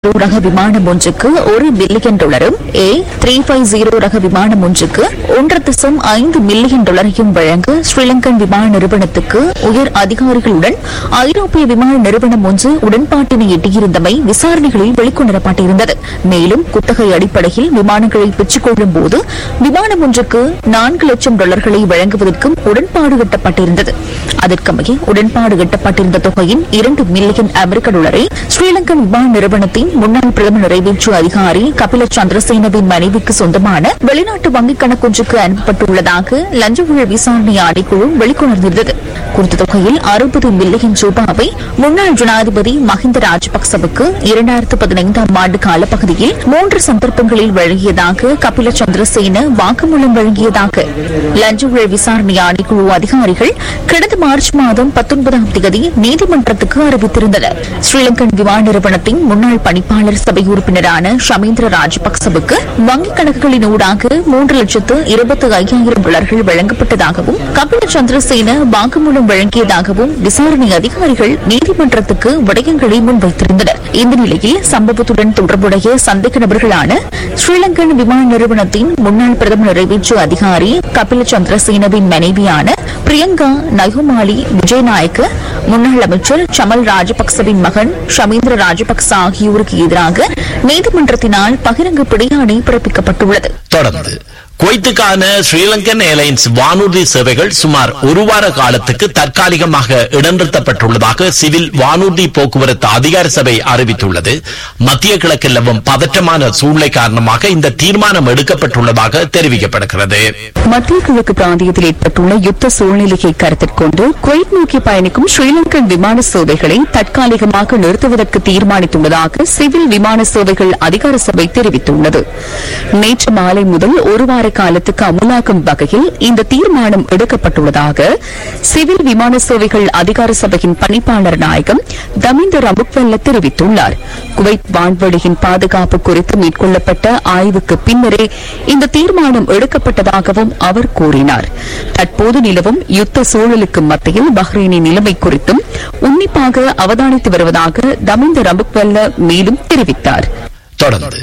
350 ரக விமானம் ஒன்றுக்கு $1 பில்லியன், A350 ரக விமானம் ஒன்றுக்கு $1.5 மில்லியன் வழங்க ஸ்ரீலங்கன் விமான நிறுவனத்துக்கு உயர் அதிகாரிகளுடன் ஐரோப்பிய விமான நிறுவனம் ஒன்று உடன்பாட்டினை எட்டியிருந்தமை விசாரணைகளில் வெளிக்கொணரப்பட்டிருந்தது. மேலும் குத்தகை அடிப்படையில் விமானங்களை பெற்றுக் கொள்ளும் போது விமானம் ஒன்றுக்கு $4 லட்சம் வழங்குவதற்கும் உடன்பாடு எட்டப்பட்டிருந்தது. அதற்கமைய உடன்பாடு எட்டப்பட்டிருந்த தொகையின் $2 மில்லியன் அமெரிக்க ஸ்ரீலங்கன் விமான நிறுவனத்தின் முன்னாள் பிரதம நிறைவேற்று அதிகாரி கபில சந்திரசேனவின் மனைவிக்கு சொந்தமான வெளிநாட்டு வங்கிக் கணக்கொன்றுக்கு அனுப்பப்பட்டுள்ளதாக லஞ்ச ஊழல் விசாரணை ஆணைக்குழு வெளிக்கொணர்ந்திருந்தது. குறித்த தொகையில் $60 மில்லியன் முன்னாள் ஜனாதிபதி மஹிந்த ராஜபக்சவுக்கு 2015 ஆண்டு காலப்பகுதியில் 3 சந்தர்ப்பங்களில் வழங்கியதாக கபில சந்திரசேன வாக்குமூலம் வழங்கியதாக லஞ்ச ஊழல் விசாரணை ஆணைக்குழு அதிகாரிகள் கடந்த மார்ச் மாதம் 19 நீதிமன்றத்துக்கு அறிவித்திருந்தனர். ஸ்ரீலங்கன் விமான நிறுவனத்தின் முன்னாள் பணிப்பாளர் சபை உறுப்பினரான ஷமேந்திர ராஜபக்சவுக்கு வங்கிக் கணக்குகளின் ஊடாக $3,25,000 வழங்கப்பட்டதாகவும் கபில சந்திரசேன வாக்குமூலம் வழங்கியதாகவும் விசாரணை அதிகாரிகள் நீதிமன்றத்துக்கு விடயங்களை முன்வைத்திருந்தனர். இந்த நிலையில் சம்பவத்துடன் தொடர்புடைய சந்தேக நபர்களான ஸ்ரீலங்கன் விமான நிறுவனத்தின் முன்னாள் பிரதம நிறைவேற்று அதிகாரி கபில சந்திரசேனவின் மனைவியான பிரியங்கா நயுமாலி விஜயநாயக்க, முன்னாள் அமைச்சர் சமல் ராஜபக்சவின் மகன் ஷமேந்திர ராஜபக்ச ஆகியோருக்கு எதிராக நீதிமன்றத்தினால் பகிரங்க பிடியாணை பிறப்பிக்கப்பட்டுள்ளது. தொடர்ந்து குவைத்துக்கான ஸ்ரீலங்கன் ஏர்லைன்ஸ் வானூர்தி சேவைகள் சுமார் 1 வார காலத்துக்கு தற்காலிகமாக இடநிறுத்தப்பட்டுள்ளதாக சிவில் வானூர்தி போக்குவரத்து அதிகார சபை அறிவித்துள்ளது. மத்திய கிழக்கில் நிலவும் பதற்றமான சூழ்நிலை காரணமாக இந்த தீர்மானம் எடுக்கப்பட்டுள்ளதாக தெரிவிக்கப்படுகிறது. மத்திய கிழக்கு பிராந்தியத்தில் ஏற்பட்டுள்ள யுத்த சூழ்நிலையை கருத்தில் கொண்டு குவைத் நோக்கி பயணிக்கும் ஸ்ரீலங்கன் விமான சேவைகளை தற்காலிகமாக நிறுத்துவதற்கு தீர்மானித்துள்ளதாக சிவில் விமான சேவைகள் அதிகார சபை தெரிவித்துள்ளது. நேற்று மாலை முதல் 1 வார காலத்துக்கு அமுலாக்கும் வகையில் இந்த தீர்மானம் எடுக்கப்பட்டுள்ளதாக சிவில் விமான சேவைகள் அதிகார சபையின் பணிப்பாளர் நாயகம் தமிந்த ரம்புக்வெல்ல தெரிவித்துள்ளார். குவைத் வான்வெளியின் பாதுகாப்பு குறித்து மேற்கொள்ளப்பட்ட ஆய்வுக்கு பின்னரே இந்த தீர்மானம் எடுக்கப்பட்டதாகவும் அவர் கூறினார். தற்போது நிலவும் யுத்த சூழலுக்கு மத்தியில் பஹ்ரைனின் நிலைமை குறித்தும் உன்னிப்பாக அவதானித்து வருவதாக தமிந்த ரம்புக்வெல்ல மேலும் தெரிவித்தார். தொடர்ந்து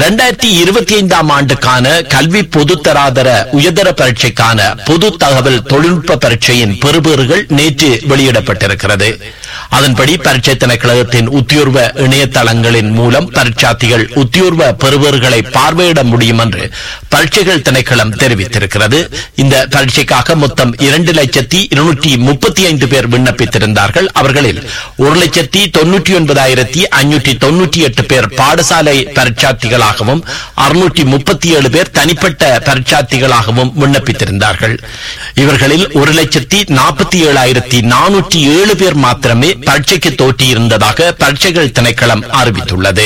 2025 ஆண்டுக்கான கல்வி பொதுத்தராதர உயர்தர பரீட்சைக்கான பொது தகவல் தொழில்நுட்ப பரீட்சையின் பெறுபேறுகள் நேற்று வெளியிடப்பட்டிருக்கிறது. அதன்படி பரீட்சை திணைக்களத்தின் உத்தியோர்வ இணையதளங்களின் மூலம் பரீட்சார்த்திகள் உத்தியோர்வ பெறுபேறுகளை பார்வையிட முடியும் என்று பரீட்சைகள் திணைக்களம் தெரிவித்திருக்கிறது. இந்த பரீட்சைக்காக மொத்தம் 2,235 பேர் விண்ணப்பித்திருந்தார்கள். அவர்களில் 1,99,598 பேர் பாடசாலை பரீட்சார்த்திகளாகவும் 637 பேர் தனிப்பட்ட பரீட்சார்த்திகளாகவும் விண்ணப்பித்திருந்தார்கள். இவர்களில் 1,47,407 பேர் மாத்திரமே பரீட்சைக்கு தோற்றியிருந்ததாக பரீட்சைகள் திணைக்களம் அறிவித்துள்ளது.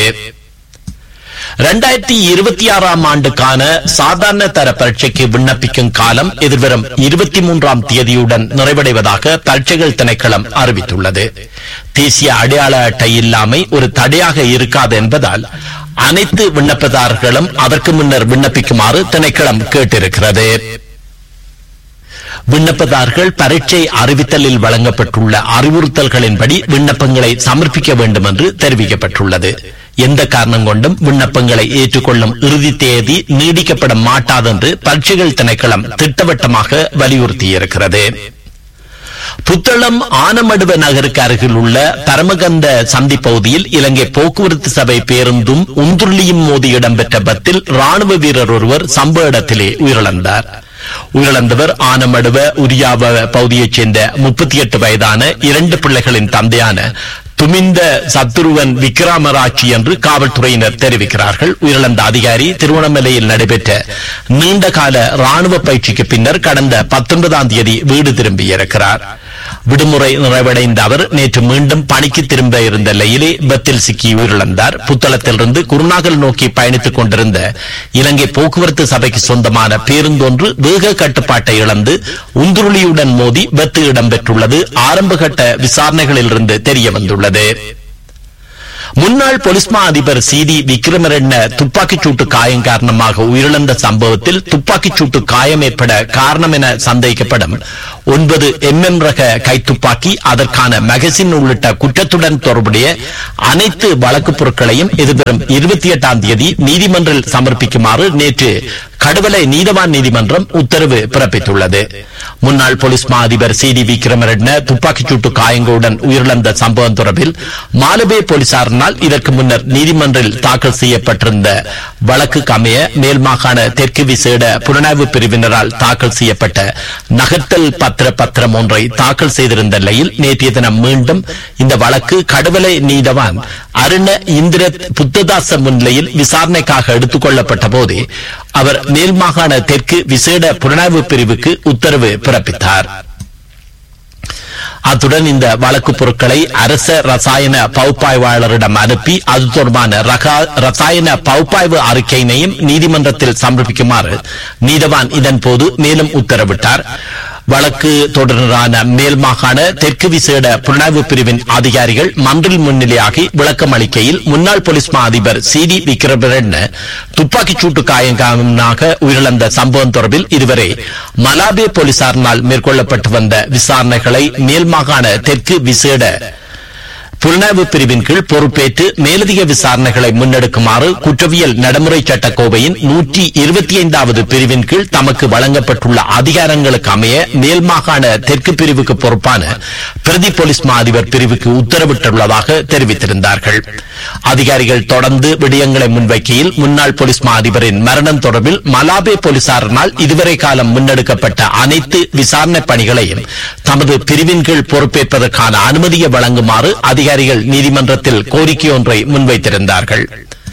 2026 ஆண்டுக்கான சாதாரண தர பரீட்சைக்கு விண்ணப்பிக்கும் காலம் எதிர்வரும் 23 தேதியுடன் நிறைவடைவதாக பரீட்சைகள் திணைக்களம் அறிவித்துள்ளது. தேசிய அடையாள அட்டை இல்லாமை ஒரு தடையாக இருக்காது என்பதால் அனைத்து விண்ணப்பதாரர்களும் அதற்கு முன்னர் விண்ணப்பிக்குமாறு திணைக்களம் கேட்டிருக்கிறது. விண்ணப்பதாரர்கள் பரீட்சை அறிவித்தலில் வழங்கப்பட்டுள்ள அறிவுறுத்தல்களின்படி விண்ணப்பங்களை சமர்ப்பிக்க வேண்டும் என்று தெரிவிக்கப்பட்டுள்ளது. எந்த காரணம் கொண்டும் விண்ணப்பங்களை ஏற்றுக்கொள்ளும் இறுதி தேதி நீடிக்கப்பட மாட்டாது என்று பரீட்சைகள் திணைக்களம் திட்டவட்டமாக வலியுறுத்தியிருக்கிறது. புத்தளம் ஆனமடுவ நகருக்கு அருகில் உள்ள பரமகந்த சந்தி பகுதியில் இலங்கை போக்குவரத்து சபை பேருந்தும் உந்துருளியும் மோதி இடம்பெற்ற விபத்தில் ராணுவ வீரர் ஒருவர் சம்பவ இடத்திலே உயிரிழந்தார். உயிரிழந்தவர் ஆனமடுவ உரியாவ பகுதியைச் சேர்ந்த 38 வயதான 2 பிள்ளைகளின் தந்தையான துமிந்த சத்துருவன் விக்ரமராட்சி என்று காவல்துறையினர் தெரிவிக்கிறார்கள். உயிரிழந்த அதிகாரி திருவண்ணாமலையில் நடைபெற்ற நீண்டகால ராணுவ பயிற்சிக்கு பின்னர் கடந்த 19 தேதி வீடு திரும்பியிருக்கிறார். விடுமுறை நிறைவடைந்த அவர் நேற்று மீண்டும் பணிக்கு திரும்ப இருந்த நிலையிலே விபத்தில் சிக்கி உயிரிழந்தார். புத்தளத்திலிருந்து குருநாகல் நோக்கி பயணித்துக் கொண்டிருந்த இலங்கை போக்குவரத்து சபைக்கு சொந்தமான பேருந்தொன்று வேக கட்டுப்பாட்டை இழந்து உந்துருளியுடன் மோதி விபத்து இடம்பெற்றுள்ளது ஆரம்பகட்ட விசாரணைகளில் இருந்து தெரிய வந்துள்ளது. முன்னாள் போலீஸ் மா அதிபர் சிடி விக்ரமரட்ன துப்பாக்கிச் சூட்டு காயம் காரணமாக உயிரிழந்த சம்பவத்தில் துப்பாக்கிச் சூட்டு காயம் ஏற்பட காரணம் என சந்தேகிக்கப்படும் 9 mm ரக கைத்துப்பாக்கி, அதற்கான மேகசின் உள்ளிட்ட குற்றத்துடன் தொடர்புடைய அனைத்து வழக்கு பொருட்களையும் எதிர்வரும் 28ஆம் தேதி நீதிமன்றில் சமர்ப்பிக்குமாறு நேற்று கடுவலை நீதவான் நீதிமன்றம் உத்தரவு பிறப்பித்துள்ளது. முன்னாள் போலீஸ் மா அதிபர் சிடி விக்ரமரட்ன துப்பாக்கிச் சூட்டு காயங்களுடன் உயிரிழந்த சம்பவம் தொடர்பில் மாலபே போலீசாரினால் இதற்கு முன்னர் நீதிமன்றில் தாக்கல் செய்யப்பட்டிருந்த வழக்குக்கு அமைய மேல் மாகாண தெற்கு விசேட புலனாய்வு பிரிவினரால் தாக்கல் செய்யப்பட்ட நகர்த்தல் பத்திரம் ஒன்றை தாக்கல் செய்திருந்த நிலையில் நேற்றைய தினம் மீண்டும் இந்த வழக்கு கடுவலை நீதவான் அருண இந்திர புத்ததாச முன்னிலையில் விசாரணைக்காக எடுத்துக் கொள்ளப்பட்ட போது அவர் மேல் மாகாண தெற்கு விசேட புலனாய்வு பிரிவுக்கு உத்தரவு பிறப்பித்தார். அத்துடன் இந்த வழக்கு பொருட்களை அரச ரசாயன பகுப்பாய்வாளரிடம் அனுப்பி அது தொடர்பான ரசாயன பகுப்பாய்வு அறிக்கையினையும் நீதிமன்றத்தில் சமர்ப்பிக்குமாறு நீதவான் இதன்போது மேலும் உத்தரவிட்டார். வழக்கு தொடரான மேல் மாகாண தெற்கு விசேட புலனாய்வு பிரிவின் அதிகாரிகள் மன்றில் முன்னிலையாகி விளக்கம் அளிக்கையில் முன்னாள் போலீஸ் மா அதிபர் சிடி விக்ரமரட்ன துப்பாக்கிச் சூட்டு காயமாக உயிரிழந்த சம்பவம் தொடர்பில் இதுவரை மலாபே போலீசாரினால் மேற்கொள்ளப்பட்டு வந்த விசாரணைகளை மேல் மாகாண தெற்கு விசேட புலனாய்வு பிரிவின் கீழ் பொறுப்பேற்று மேலதிக விசாரணைகளை முன்னெடுக்குமாறு குற்றவியல் நடைமுறை சட்டக்கோவையின் 125வது பிரிவின் கீழ் தமக்கு வழங்கப்பட்டுள்ள அதிகாரங்களுக்கு அமைய மேல் மாகாண தெற்கு பிரிவுக்கு பொறுப்பான பிரதி போலீஸ் மா அதிபர் பிரிவுக்கு உத்தரவிட்டுள்ளதாக தெரிவித்திருந்தார்கள். அதிகாரிகள் தொடர்ந்து விடயங்களை முன்வைக்கையில் முன்னாள் போலீஸ் மா அதிபரின் மரணம் தொடர்பில் மலாபே போலீசாரினால் இதுவரை காலம் முன்னெடுக்கப்பட்ட அனைத்து விசாரணை பணிகளையும் தமது பிரிவின் கீழ் பொறுப்பேற்பதற்கான அனுமதியை வழங்குமாறு அதிகாரிகள் நீதிமன்றத்தில் கோரிக்கை ஒன்றை முன்வைத்திருந்தார்கள்.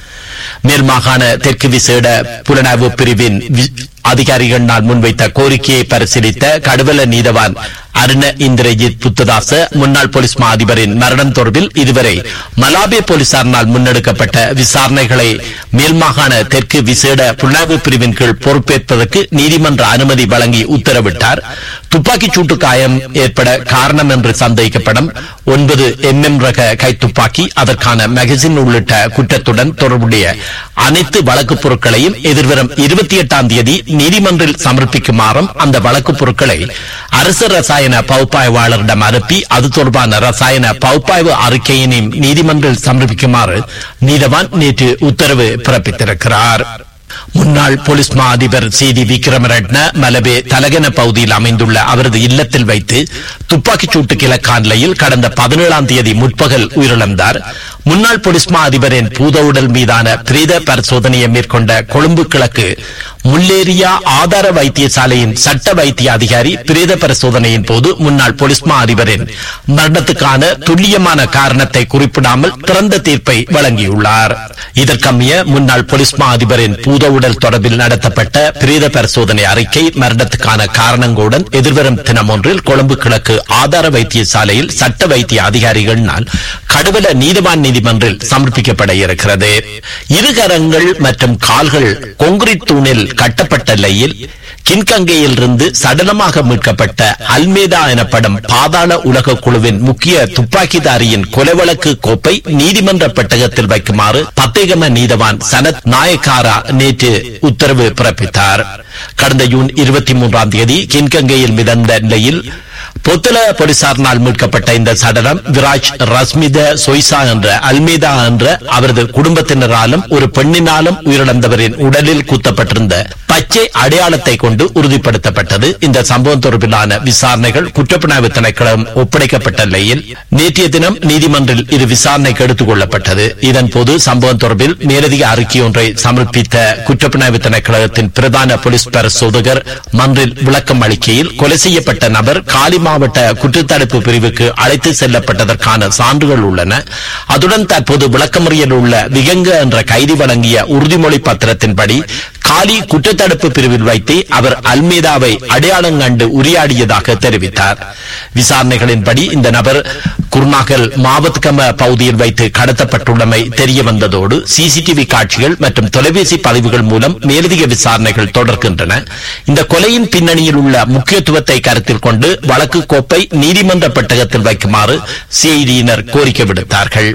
மேல் மாகாண தெற்கு விசேட புலனாய்வு பிரிவின் அதிகாரிகளினால் முன்வைத்த கோரிக்கையை பரிசீலித்த கடுவல நீதவான் அருண இந்திரஜித் புத்ததாச முன்னாள் போலீஸ் மா அதிபரின் மரணம் தொடர்பில் இதுவரை மலாபே போலீசாரினால் முன்னெடுக்கப்பட்ட விசாரணைகளை மேல் மாகாண தெற்கு விசேட புலனாய்வு பிரிவின் கீழ் பொறுப்பேற்பதற்கு நீதிமன்ற அனுமதி வழங்கி உத்தரவிட்டார். துப்பாக்கிச் சூட்டு காயம் ஏற்பட காரணம் என்று சந்தேகிக்கப்படும் 9 mm ரக கைத்துப்பாக்கி, அதற்கான மேகசின் உள்ளிட்ட குற்றத்துடன் தொடர்புடைய அனைத்து வழக்கு பொருட்களையும் எதிர்வரும் 28ஆம் தேதி நீதிமன்றில் சமர்ப்பிக்குமாறும் அந்த வழக்கு பொருட்களை அரசு ரசாயன பகுப்பாய்வாளரிடம் அனுப்பி அது தொடர்பான ரசாயன பகுப்பாய்வு அறிக்கையினையும் நீதிமன்றில் சமர்ப்பிக்குமாறு நீதவான் நேற்று உத்தரவு பிறப்பித்திருக்கிறார். முன்னாள் போலீஸ் மா அதிபர் சிடி விக்ரமரட்ன மலபே தலகன பகுதியில் அமைந்துள்ள அவரது இல்லத்தில் வைத்து துப்பாக்கிச் சூட்டுக்கு இலக்கான நிலையில் கடந்த 17ஆம் தேதி முற்பகல் உயிரிழந்தார். முன்னாள் போலீஸ் மா அதிபரின் பூதவுடல் மீதான பிரேத பரிசோதனையை மேற்கொண்ட கொழும்பு கிழக்கு முல்லேரியா ஆதார வைத்தியசாலையின் சட்ட வைத்திய அதிகாரி பிரேத பரிசோதனையின் போது முன்னாள் போலீஸ் மா அதிபரின் மரணத்துக்கான துல்லியமான காரணத்தை குறிப்பிடாமல் திறந்த தீர்ப்பை வழங்கியுள்ளார். இதற்கமைய முன்னாள் போலீஸ் மா அதிபரின் பூதவுடல் தொடர்பில் நடத்தப்பட்ட பிரேத பரிசோதனை அறிக்கை மரணத்துக்கான காரணங்களுடன் எதிர்வரும் தினம் ஒன்றில் கொழும்பு கிழக்கு ஆதார வைத்தியசாலையில் சட்ட வைத்திய அதிகாரிகளினால் கடுவல நீதவான் நீதிமன்றில் சமர்ப்பிக்கப்பட இருக்கிறது. இருகரங்கள் மற்றும் கால்கள் கொங்கிரீட் தூணில் கட்டப்பட்ட நிலையில் கின்கங்கையில் இருந்து சடலமாக மீட்கப்பட்ட அல்மேதா எனப்படும் பாதாள உலக குழுவின் முக்கிய துப்பாக்கிதாரியின் கொலை வழக்கு கோப்பை நீதிமன்ற பெட்டகத்தில் வைக்குமாறு பத்தேகம நீதவான் சனத் நாயக்காரா நேற்று உத்தரவு பிறப்பித்தார். கடந்த ஜூன் 23ஆம் தேதி கின்கங்கையில் மிதந்த நிலையில் பொத்தல போலீசாரினால் மீட்கப்பட்ட இந்த சடலம் விராஜ் ரஸ்மித சொய்சா என்ற அல்மேதா என்ற அவரது குடும்பத்தினராலும் ஒரு பெண்ணினாலும் உயிரிழந்தவரின் உடலில் குத்தப்பட்டிருந்த பச்சை அடையாளத்தை கொண்டு உறுதிப்படுத்தப்பட்டது. இந்த சம்பவம் தொடர்பிலான விசாரணைகள் குற்றப்புலனாய்வு திணைக்களம் ஒப்படைக்கப்பட்ட நிலையில் நேற்றைய தினம் நீதிமன்றில் இது விசாரணைக்கு எடுத்துக் கொள்ளப்பட்டது. இதன்போது சம்பவம் தொடர்பில் மேலதிக அறிக்கை ஒன்றை சமர்ப்பித்த குற்றப்புலனாய்வு திணைக்களத்தின் பிரதான போலீஸ் பரிசோதகர் மன்றில் விளக்கம் அளிக்கையில் கொலை செய்யப்பட்ட நபர் காலி மாவட்ட குற்றத்தடுப்பு பிரிவுக்கு அழைத்து செல்லப்பட்டதற்கான சான்றுகள் உள்ளன. அதுடன் தற்போது விளக்கமறியல் உள்ள விகங்க என்ற கைதி வழங்கிய உறுதிமொழி பத்திரத்தின்படி காலி குற்றத்தடுப்பு பிரிவில் வைத்து அவர் அல்மேதாவை அடையாளம் கண்டு உரையாடியதாக தெரிவித்தார். விசாரணைகளின்படி இந்த நபர் குர்நாகல் மாவத்கம பகுதியில் வைத்து கடத்தப்பட்டுள்ளமை தெரிய வந்ததோடு சிசிடிவி காட்சிகள் மற்றும் தொலைபேசி பதிவுகள் மூலம் மேலதிக விசாரணைகள் தொடர்கின்றன. இந்த கொலையின் பின்னணியில் உள்ள முக்கியத்துவத்தை கருத்தில் கொண்டு வழக்கு கோப்பை நீதிமன்ற பெட்டகத்தில் வைக்குமாறு சிஐடியினர் கோரிக்கை விடுத்தார்கள்.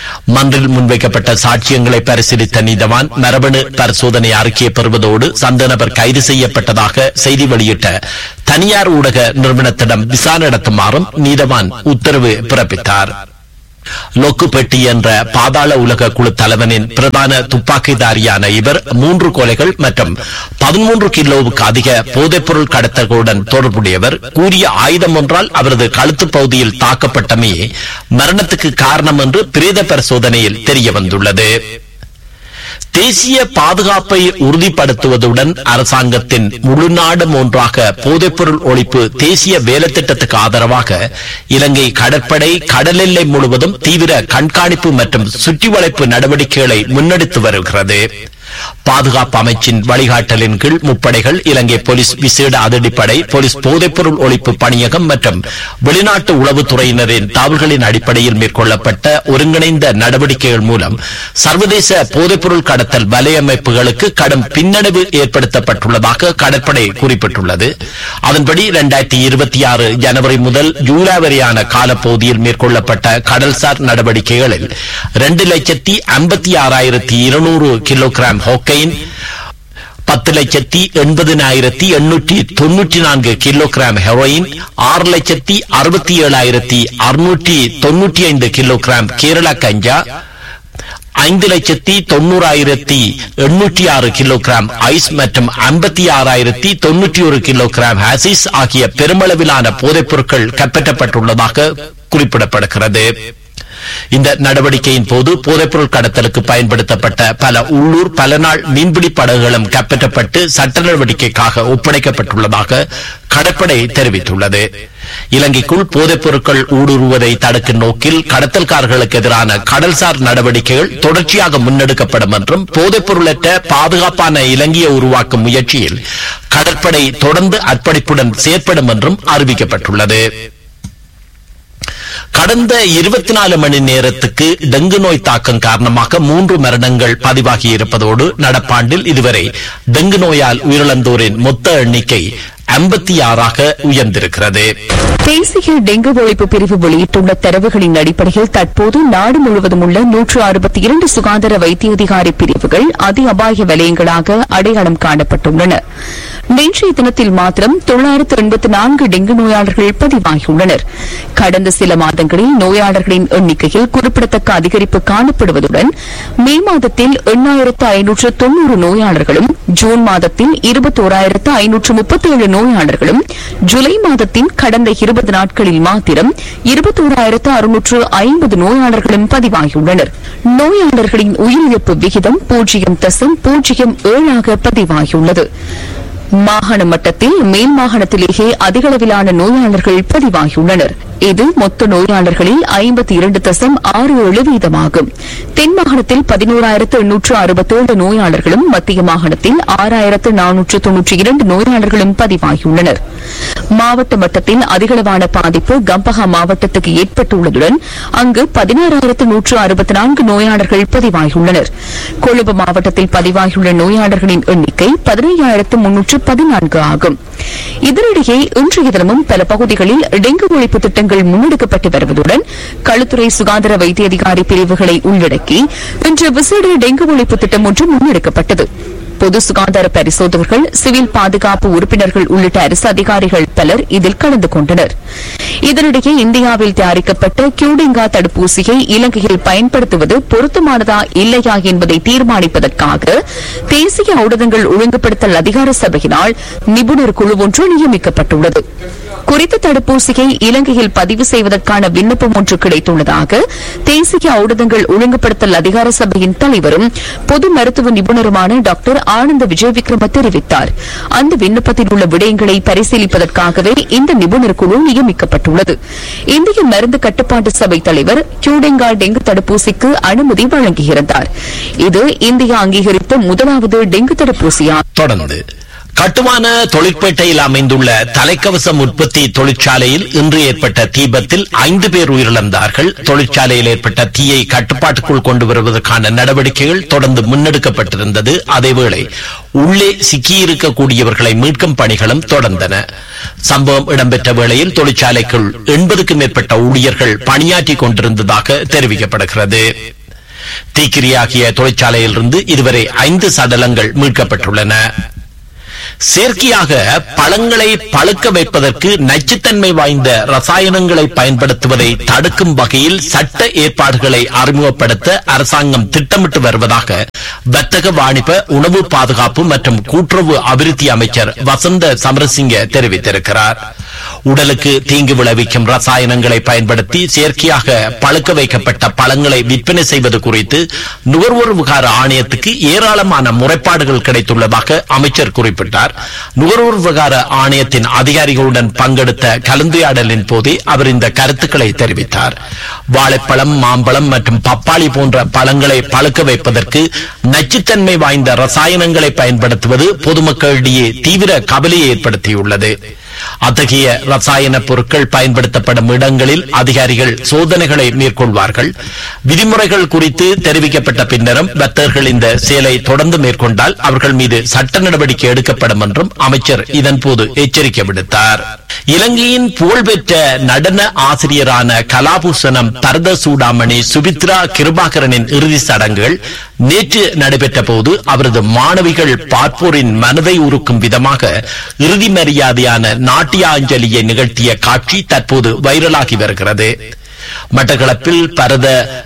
மன்றில் முன்வைக்கப்பட்ட சாட்சியங்களை பரிசீலித்த நீதவான் மரபணு பரிசோதனை அறிக்கையை பெறுவதோடு சந்த நபர் கைது செய்யப்பட்டதாக செய்தி வெளியிட்ட தனியார் ஊடக நிறுவனத்திடம் விசாரணை நடத்துமாறும் நீதவான் உத்தரவு பிறப்பித்தார். லொக்குப்பெட்டி என்ற பாதாள உலக குழு தலைவனின் பிரதான துப்பாக்கிதாரியான இவர் 3 கொலைகள் மற்றும் 13 கிலோவுக்கு அதிக போதைப்பொருள் கடத்தலுடன் தொடர்புடையவர். கூறிய ஆயுதம் ஒன்றால் அவரது கழுத்து பகுதியில் தாக்கப்பட்டமே மரணத்துக்கு காரணம் என்று பிரேத பரிசோதனையில் தெரிய வந்துள்ளது. தேசிய பாதுகாப்பை உறுதிப்படுத்துவதுடன் அரசாங்கத்தின் முழு நாடும் ஒன்றாக போதைப்பொருள் ஒழிப்பு தேசிய வேலைத்திட்டத்துக்கு ஆதரவாக இலங்கை கடற்படை கடல் எல்லை முழுவதும் தீவிர கண்காணிப்பு மற்றும் சுற்றிவளைப்பு நடவடிக்கைகளை முன்னெடுத்து வருகிறது. பாதுகாப்பு அமைச்சின் வழிகாட்டலின் கீழ் முப்படைகள், இலங்கை போலீஸ் விசேட அதிரடிப்படை, போலீஸ் போதைப்பொருள் ஒழிப்பு பணியகம் மற்றும் வெளிநாட்டு உளவுத்துறையினரின் தகவல்களின் அடிப்படையில் மேற்கொள்ளப்பட்ட ஒருங்கிணைந்த நடவடிக்கைகள் மூலம் சர்வதேச போதைப்பொருள் கடத்தல் வலையமைப்புகளுக்கு கடும் பின்னடைவு ஏற்படுத்தப்பட்டுள்ளதாக கடற்படை குறிப்பிட்டுள்ளது. அதன்படி 2026 ஜனவரி முதல் ஜூலை வரையான காலப்பகுதியில் மேற்கொள்ளப்பட்ட கடல்சார் நடவடிக்கைகளில் 2,56,200 kilogram ஹோக்கைன், 10,80,894 kilogram heroin, 6,67,695 kilogram Kerala கஞ்சா, 5,90,806 கிலோகிராம் ஐஸ் மற்றும் 56,091 கிலோகிராம் ஹாசிஸ் ஆகிய பெருமளவிலான போதைப் பொருட்கள் கைப்பற்றப்பட்டுள்ளதாக குறிப்பிடப்படுகிறது. இந்த நடவடிக்கையின் போது போதைப்பொருள் கடத்தலுக்கு பயன்படுத்தப்பட்ட பல உள்ளூர் பல நாள் மீன்பிடி படகுகளும் கைப்பற்றப்பட்டு சட்ட நடவடிக்கைக்காக ஒப்படைக்கப்பட்டுள்ளதாக கடற்படை தெரிவித்துள்ளது. இலங்கைக்குள் போதைப் பொருட்கள் ஊடுருவதை தடுக்கும் நோக்கில் கடத்தல்காரர்களுக்கு எதிரான கடல்சார் நடவடிக்கைகள் தொடர்ச்சியாக முன்னெடுக்கப்படும் என்றும் போதைப் பொருளற்ற பாதுகாப்பான இலங்கையை உருவாக்கும் முயற்சியில் கடற்படை தொடர்ந்து அர்ப்பணிப்புடன் செயற்படும் என்றும் அறிவிக்கப்பட்டுள்ளது. கடந்த 24 மணி நேரத்துக்கு டெங்கு நோய் தாக்கம் காரணமாக 3 மரணங்கள் பதிவாகி இருப்பதோடு நடப்பாண்டில் இதுவரை டெங்கு நோயால் உயிரிழந்தோரின் மொத்த எண்ணிக்கை 56 உயர்ந்திருக்கிறது. தேசிய டெங்கு ஒழிப்பு பிரிவு வெளியிட்டுள்ள தரவுகளின் அடிப்படையில் தற்போது நாடு முழுவதும் உள்ள 162 சுகாதார வைத்திய அதிகாரி பிரிவுகள் அதி அபாய வலயங்களாக அடையாளம் காணப்பட்டுள்ளன. நேற்றைய தினத்தில் மாத்திரம் 984 டெங்கு நோயாளர்கள் பதிவாகியுள்ளனர். கடந்த சில மாதங்களில் நோயாளர்களின் எண்ணிக்கையில் குறிப்பிடத்தக்க அதிகரிப்பு காணப்படுவதுடன் மே மாதத்தில் 8,590 நோயாளர்களும், ஜூன் மாதத்தில் 21,537 நோயாளர்களும், ஜூலை மாதத்தின் கடந்த 20 நாட்களில் மாத்திரம் 21,650 நோயாளர்களும் பதிவாகியுள்ளனர். நோயாளர்களின் உயிரிழப்பு விகிதம் 0.07 பதிவாகியுள்ளது. மாகாண மட்டத்தில் மேல் மாகாணத்திலேயே அதிகளவிலான நோயாளர்கள் பதிவாகியுள்ளனர். இது மொத்த நோயாளர்களில் 52.67% தென் மாகாணத்தில் 11,867 நோயாளர்களும், மத்திய மாகாணத்தில் 6,492 நோயாளர்களும் பதிவாகியுள்ளனர். மாவட்ட மட்டத்தில் அதிகளவான பாதிப்பு கம்பஹா மாவட்டத்துக்கு ஏற்பட்டுள்ளதுடன் அங்கு 16,164 நோயாளர்கள் பதிவாகியுள்ளனர். கொழும்பு மாவட்டத்தில் பதிவாகியுள்ள நோயாளர்களின் எண்ணிக்கை 15,314 ஆகும். இதனிடையே இன்றைய தினமும் பல பகுதிகளில் டெங்கு ஒழிப்பு திட்டங்கள் முன்னெடுக்கப்பட்டு வருவதுடன் களுத்துறை சுகாதார வைத்திய அதிகாரி பிரிவுகளை உள்ளடக்கி இன்று விசேட டெங்கு ஒழிப்பு திட்டம் ஒன்று முன்னெடுக்கப்பட்டது. பொது சுகாதார பரிசோதகர்கள், சிவில் பாதுகாப்பு உறுப்பினர்கள் உள்ளிட்ட அரசு அதிகாரிகள் பலர் இதில் கலந்து கொண்டனர். இதனிடையே இந்தியாவில் தயாரிக்கப்பட்ட கியூடெங்கா தடுப்பூசியை இலங்கையில் பயன்படுத்துவது பொருத்தமானதா இல்லையா என்பதை தீர்மானிப்பதற்காக தேசிய ஊடகங்கள் ஒழுங்குபடுத்தல் அதிகார சபையினால் நிபுணர் குழு ஒன்று நியமிக்கப்பட்டுள்ளது. குறித்த தடுப்பூசியை இலங்கையில் பதிவு செய்வதற்கான விண்ணப்பம் ஒன்று கிடைத்துள்ளதாக தேசிய ஊடகங்கள் ஒழுங்குபடுத்தல் அதிகார சபையின் தலைவரும் பொது மருத்துவ நிபுணருமான டாக்டர் ஆனந்த விஜயவிக்ரம தெரிவித்தார். அந்த விண்ணப்பத்தில் உள்ள விடயங்களை பரிசீலிப்பதற்காகவே இந்த நிபுணர் குழு நியமிக்கப்பட்டுள்ளது. இந்திய மருந்து கட்டுப்பாட்டு சபை தலைவர் கியூடெங்கா டெங்கு தடுப்பூசிக்கு அனுமதி வழங்கியிருந்தார். இது இந்தியா அங்கீகரித்த முதலாவது டெங்கு தடுப்பூசியாகும். தொடர்ந்து கட்டுமான தொழிற்பேட்டையில் அமைந்துள்ள தலைக்கவசம் உற்பத்தி தொழிற்சாலையில் இன்று ஏற்பட்ட தீபத்தில் 5 பேர் உயிரிழந்தார்கள். தொழிற்சாலையில் ஏற்பட்ட தீயை கட்டுப்பாட்டுக்குள் கொண்டு வருவதற்கான நடவடிக்கைகள் தொடர்ந்து முன்னெடுக்கப்பட்டிருந்தது. அதேவேளை உள்ளே சிக்கியிருக்கக்கூடியவர்களை மீட்கும் பணிகளும் தொடர்ந்தன. சம்பவம் இடம்பெற்ற வேளையில் தொழிற்சாலைக்குள் 80க்கும் மேற்பட்ட ஊழியர்கள் பணியாற்றிக் கொண்டிருந்ததாக தெரிவிக்கப்படுகிறது. தீக்கிரையாகிய தொழிற்சாலையிலிருந்து இதுவரை 5 சடலங்கள் மீட்கப்பட்டுள்ளன. செயற்கையாக பழங்களை பழுக்க வைப்பதற்கு நச்சுத்தன்மை வாய்ந்த ரசாயனங்களை பயன்படுத்துவதை தடுக்கும் வகையில் சட்ட ஏற்பாடுகளை அறிமுகப்படுத்த அரசாங்கம் திட்டமிட்டு வருவதாக வர்த்தக வாணிப உணவு பாதுகாப்பு மற்றும் கூட்டுறவு அபிவிருத்தி அமைச்சர் வசந்த சமரசிங்க தெரிவித்திருக்கிறார். உடலுக்கு தீங்கு விளைவிக்கும் ரசாயனங்களை பயன்படுத்தி செயற்கையாக பழுக்க வைக்கப்பட்ட பழங்களை விற்பனை செய்வது குறித்து நுகர்வோர் விவகார ஆணையத்துக்கு ஏராளமான முறைப்பாடுகள் கிடைத்துள்ளதாக அமைச்சர் குறிப்பிட்டார். நுகர்வோர் விவகார ஆணையத்தின் அதிகாரிகளுடன் பங்கெடுத்த கலந்துரையாடலின் போதே அவர் இந்த கருத்துக்களை தெரிவித்தார். வாழைப்பழம், மாம்பழம் மற்றும் பப்பாளி போன்ற பழங்களை பழுக்க வைப்பதற்கு நச்சுத்தன்மை வாய்ந்த ரசாயனங்களை பயன்படுத்துவது பொதுமக்களிடையே தீவிர கவலையை ஏற்படுத்தியுள்ளது. அத்தகைய ரசாயன பொருட்கள் பயன்படுத்தப்படும் இடங்களில் அதிகாரிகள் சோதனைகளை மேற்கொள்வார்கள். விதிமுறைகள் குறித்து தெரிவிக்கப்பட்ட பின்னரும் வர்த்தகர்கள் இந்த செயலை தொடர்ந்து மேற்கொண்டால் அவர்கள் மீது சட்ட நடவடிக்கை எடுக்கப்படும் என்றும் அமைச்சர் இதன்போது எச்சரிக்கை விடுத்தார். இலங்கையின் புகழ்பெற்ற நடன ஆசிரியரான கலாபூஷணம் பரதசூடாமணி சுபித்ரா கிருபாகரனின் இறுதி சடங்குகள் நேற்று நடைபெற்ற போது அவரது மாணவிகள் பார்ப்போரின் மனதை உருக்கும் விதமாக இறுதி மரியாதையான நாட்டியாஞ்சலியை நிகழ்த்திய காட்சி தற்போது வைரலாகி வருகிறது. மட்டக்களப்பில் பரத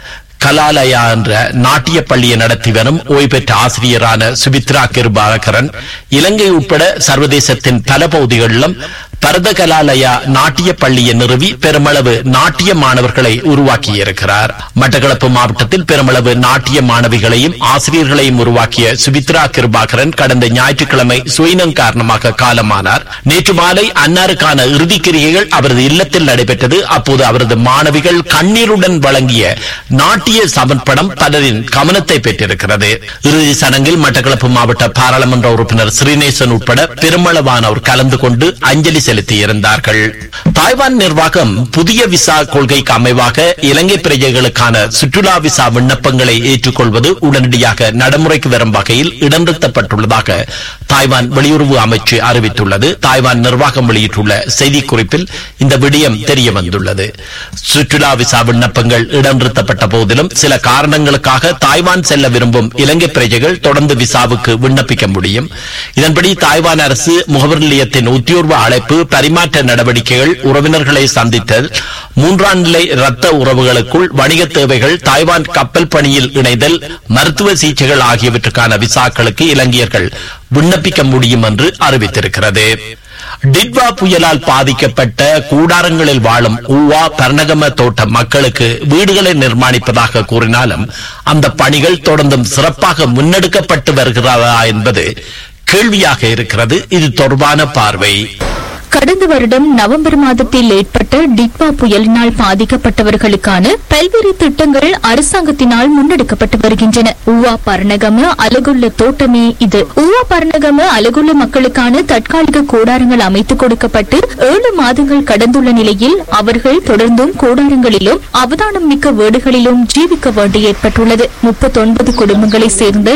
கலாலயா என்ற நாட்டிய பள்ளியை நடத்தி வரும் ஓய்வு பெற்ற ஆசிரியரான சுபித்ரா கிருபாகரன் இலங்கை உட்பட சர்வதேசத்தின் பல பகுதிகளிலும் பரத கலாலயா நாட்டிய பள்ளியை நிறுவி பெருமளவு நாட்டிய மாணவர்களை உருவாக்கியிருக்கிறார். மட்டக்களப்பு மாவட்டத்தில் பெருமளவு நாட்டிய மாணவிகளையும் ஆசிரியர்களையும் உருவாக்கிய சுபித்ரா கிருபாகரன் கடந்த ஞாயிற்றுக்கிழமை சுயினம் காரணமாக காலமானார். நேற்று மாலை அன்னாருக்கான இறுதிக்கிரியைகள் அவரது இல்லத்தில் நடைபெற்றது. அப்போது அவரது மாணவிகள் கண்ணீருடன் வழங்கிய நாட்டிய சமர்ப்பணம் பலரின் கவனத்தை பெற்றிருக்கிறது. இறுதி சடங்கில் மட்டக்களப்பு மாவட்ட பாராளுமன்ற உறுப்பினர் ஸ்ரீநேசன் உட்பட பெருமளவானோர் கலந்து கொண்டு அஞ்சலி செலுத்தியிருந்தார்கள். தாய்வான் நிர்வாகம் புதிய விசா கொள்கைக்கு அமைவாக இலங்கை பிரஜைகளுக்கான சுற்றுலா விசா விண்ணப்பங்களை ஏற்றுக்கொள்வது உடனடியாக நடைமுறைக்கு வரும் வகையில் இடநிறுத்தப்பட்டுள்ளதாக தாய்வான் வெளியுறவு அமைச்சு அறிவித்துள்ளது. தாய்வான் நிர்வாகம் வெளியிட்டுள்ள செய்திக்குறிப்பில் இந்த விடயம் தெரிய வந்துள்ளது. சுற்றுலா விசா விண்ணப்பங்கள் இடநிறுத்தப்பட்ட போதிலும் சில காரணங்களுக்காக தாய்வான் செல்ல விரும்பும் இலங்கை பிரஜைகள் தொடர்ந்து விசாவுக்கு விண்ணப்பிக்க முடியும். இதன்படி தாய்வான் அரசு முகவர் நிலையத்தின் உத்தியோர்வ அழைப்பு, பரிமாற்ற நடவடிக்கைகள், உறவினர்களை சந்தித்தல், 3ஆம் நிலை இரத்த உறவுகளுக்குள் வணிக தேவைகள், தாய்வான் கப்பல் பணியில் இணைதல், மருத்துவ சிகிச்சைகள் ஆகியவற்றுக்கான விசாக்களுக்கு இலங்கையர்கள் விண்ணப்பிக்க முடியும் என்று அறிவித்திருக்கிறது. டிட்வா புயலால் பாதிக்கப்பட்ட கூடாரங்களில் வாழும் ஊவா பர்ணகம தோட்ட மக்களுக்கு வீடுகளை நிர்மாணிப்பதாக கூறினாலும் அந்த பணிகள் தொடர்ந்தும் சிறப்பாக முன்னெடுக்கப்பட்டு வருகிறதா என்பது கேள்வியாக இருக்கிறது. இது தொடர்பான பார்வை. கடந்த வருடம் நவம்பர் மாதத்தில் ஏற்பட்ட டிட்வா புயலினால் பாதிக்கப்பட்டவர்களுக்கான பல்வேறு திட்டங்கள் அரசாங்கத்தினால் முன்னெடுக்கப்பட்டு வருகின்றன. ஊவா பர்ணகம அலகுள்ள தோட்டமே இது. ஊவா பர்ணகம அலகுள்ள மக்களுக்கான தற்காலிக கூடாரங்கள் அமைத்துக் கொடுக்கப்பட்டு 7 மாதங்கள் கடந்துள்ள நிலையில் அவர்கள் தொடர்ந்தும் கூடாரங்களிலும் அவதானம் மிக்க வீடுகளிலும் ஜீவிக்க வேண்டி ஏற்பட்டுள்ளது. 39 குடும்பங்களை சேர்ந்த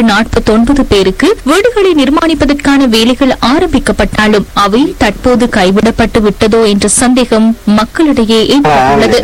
149 பேருக்கு வீடுகளை நிர்மாணிப்பதற்கான வேலைகள் ஆரம்பிக்கப்பட்டாலும் அவை தற்போது கைவிடப்பட்டு விட்டதோ என்ற சந்தேகம் மக்களிடையே ஏற்பட்டுள்ளது.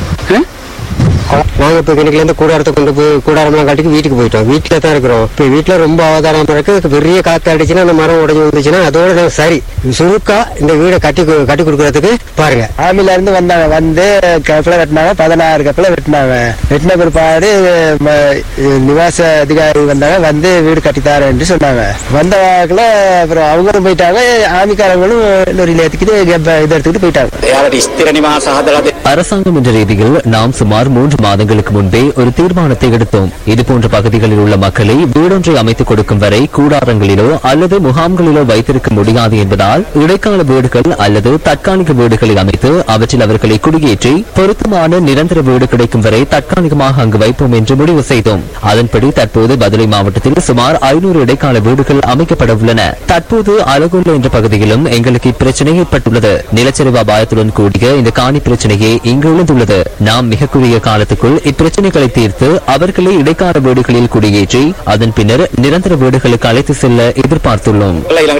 நாங்க இப்ப கிணக்குல இருந்து கூடாரத்தை கொண்டு போய் கூடாரம் காட்டிக்கு வீட்டுக்கு போயிட்டோம். வீட்டுல தான் இருக்கிறோம். இப்ப வீட்டுல ரொம்ப அவதாரம் இருக்கு. பெரிய காத்து அடிச்சுன்னா அந்த மரம் உடஞ்சி வந்துச்சுன்னா அதோட சரி சுருக்கா இந்த வீடை கட்டி கொடுக்கறதுக்கு பாருங்க. ஆமில இருந்து வந்தாங்க. வந்து கப்பல வெட்டினாங்க. 16 கப்பல வெட்டினாங்க. வெட்டின பிற்பாடு நிவாச அதிகாரி வந்தாங்க. வந்து வீடு கட்டித்தாரு என்று சொன்னாங்க. வந்த வாக்குல அப்புறம் அவங்களும் போயிட்டாங்க. ஆமிக்காரங்களும் இன்னொரு நிலையத்துக்கு இதை எடுத்துக்கிட்டு போயிட்டாங்க. அரசாங்கம் என்ற ரீதியில் நாம் சுமார் 3 மாதங்களுக்கு முன்பே ஒரு தீர்மானத்தை எடுத்தோம். இதுபோன்ற பகுதிகளில் உள்ள மக்களை வீடொன்றை அமைத்துக் கொடுக்கும் வரை கூடாரங்களிலோ அல்லது முகாம்களிலோ வைத்திருக்க முடியாது என்பதால் இடைக்கால வீடுகள் அல்லது தற்காலிக வீடுகளை அமைத்து அவற்றில் அவர்களை குடியேற்றி பொருத்தமான நிரந்தர வீடு கிடைக்கும் வரை தற்காலிகமாக அங்கு வைப்போம் என்று முடிவு செய்தோம். அதன்படி தற்போது பதுளை மாவட்டத்தில் சுமார் 500 இடைக்கால வீடுகள் அமைக்கப்பட உள்ளன. தற்போது அலகொல்ல என்ற பகுதியிலும் எங்களுக்கு இப்பிரச்சனை ஏற்பட்டுள்ளது. நிலச்சரிவு அபாயத்துடன் கூடிய இந்த காணி பிரச்சனையே இங்கு எழுந்துள்ளது. நாம் மிக குறுகிய காலத்துக்குள் இப்பிரச்சனைகளை தீர்த்து அவர்களை இடைக்கால வீடுகளில் குடியேற்றி அதன் பின்னர் நிரந்தர வீடுகளுக்கு அழைத்து செல்ல எதிர்பார்த்துள்ளோம்.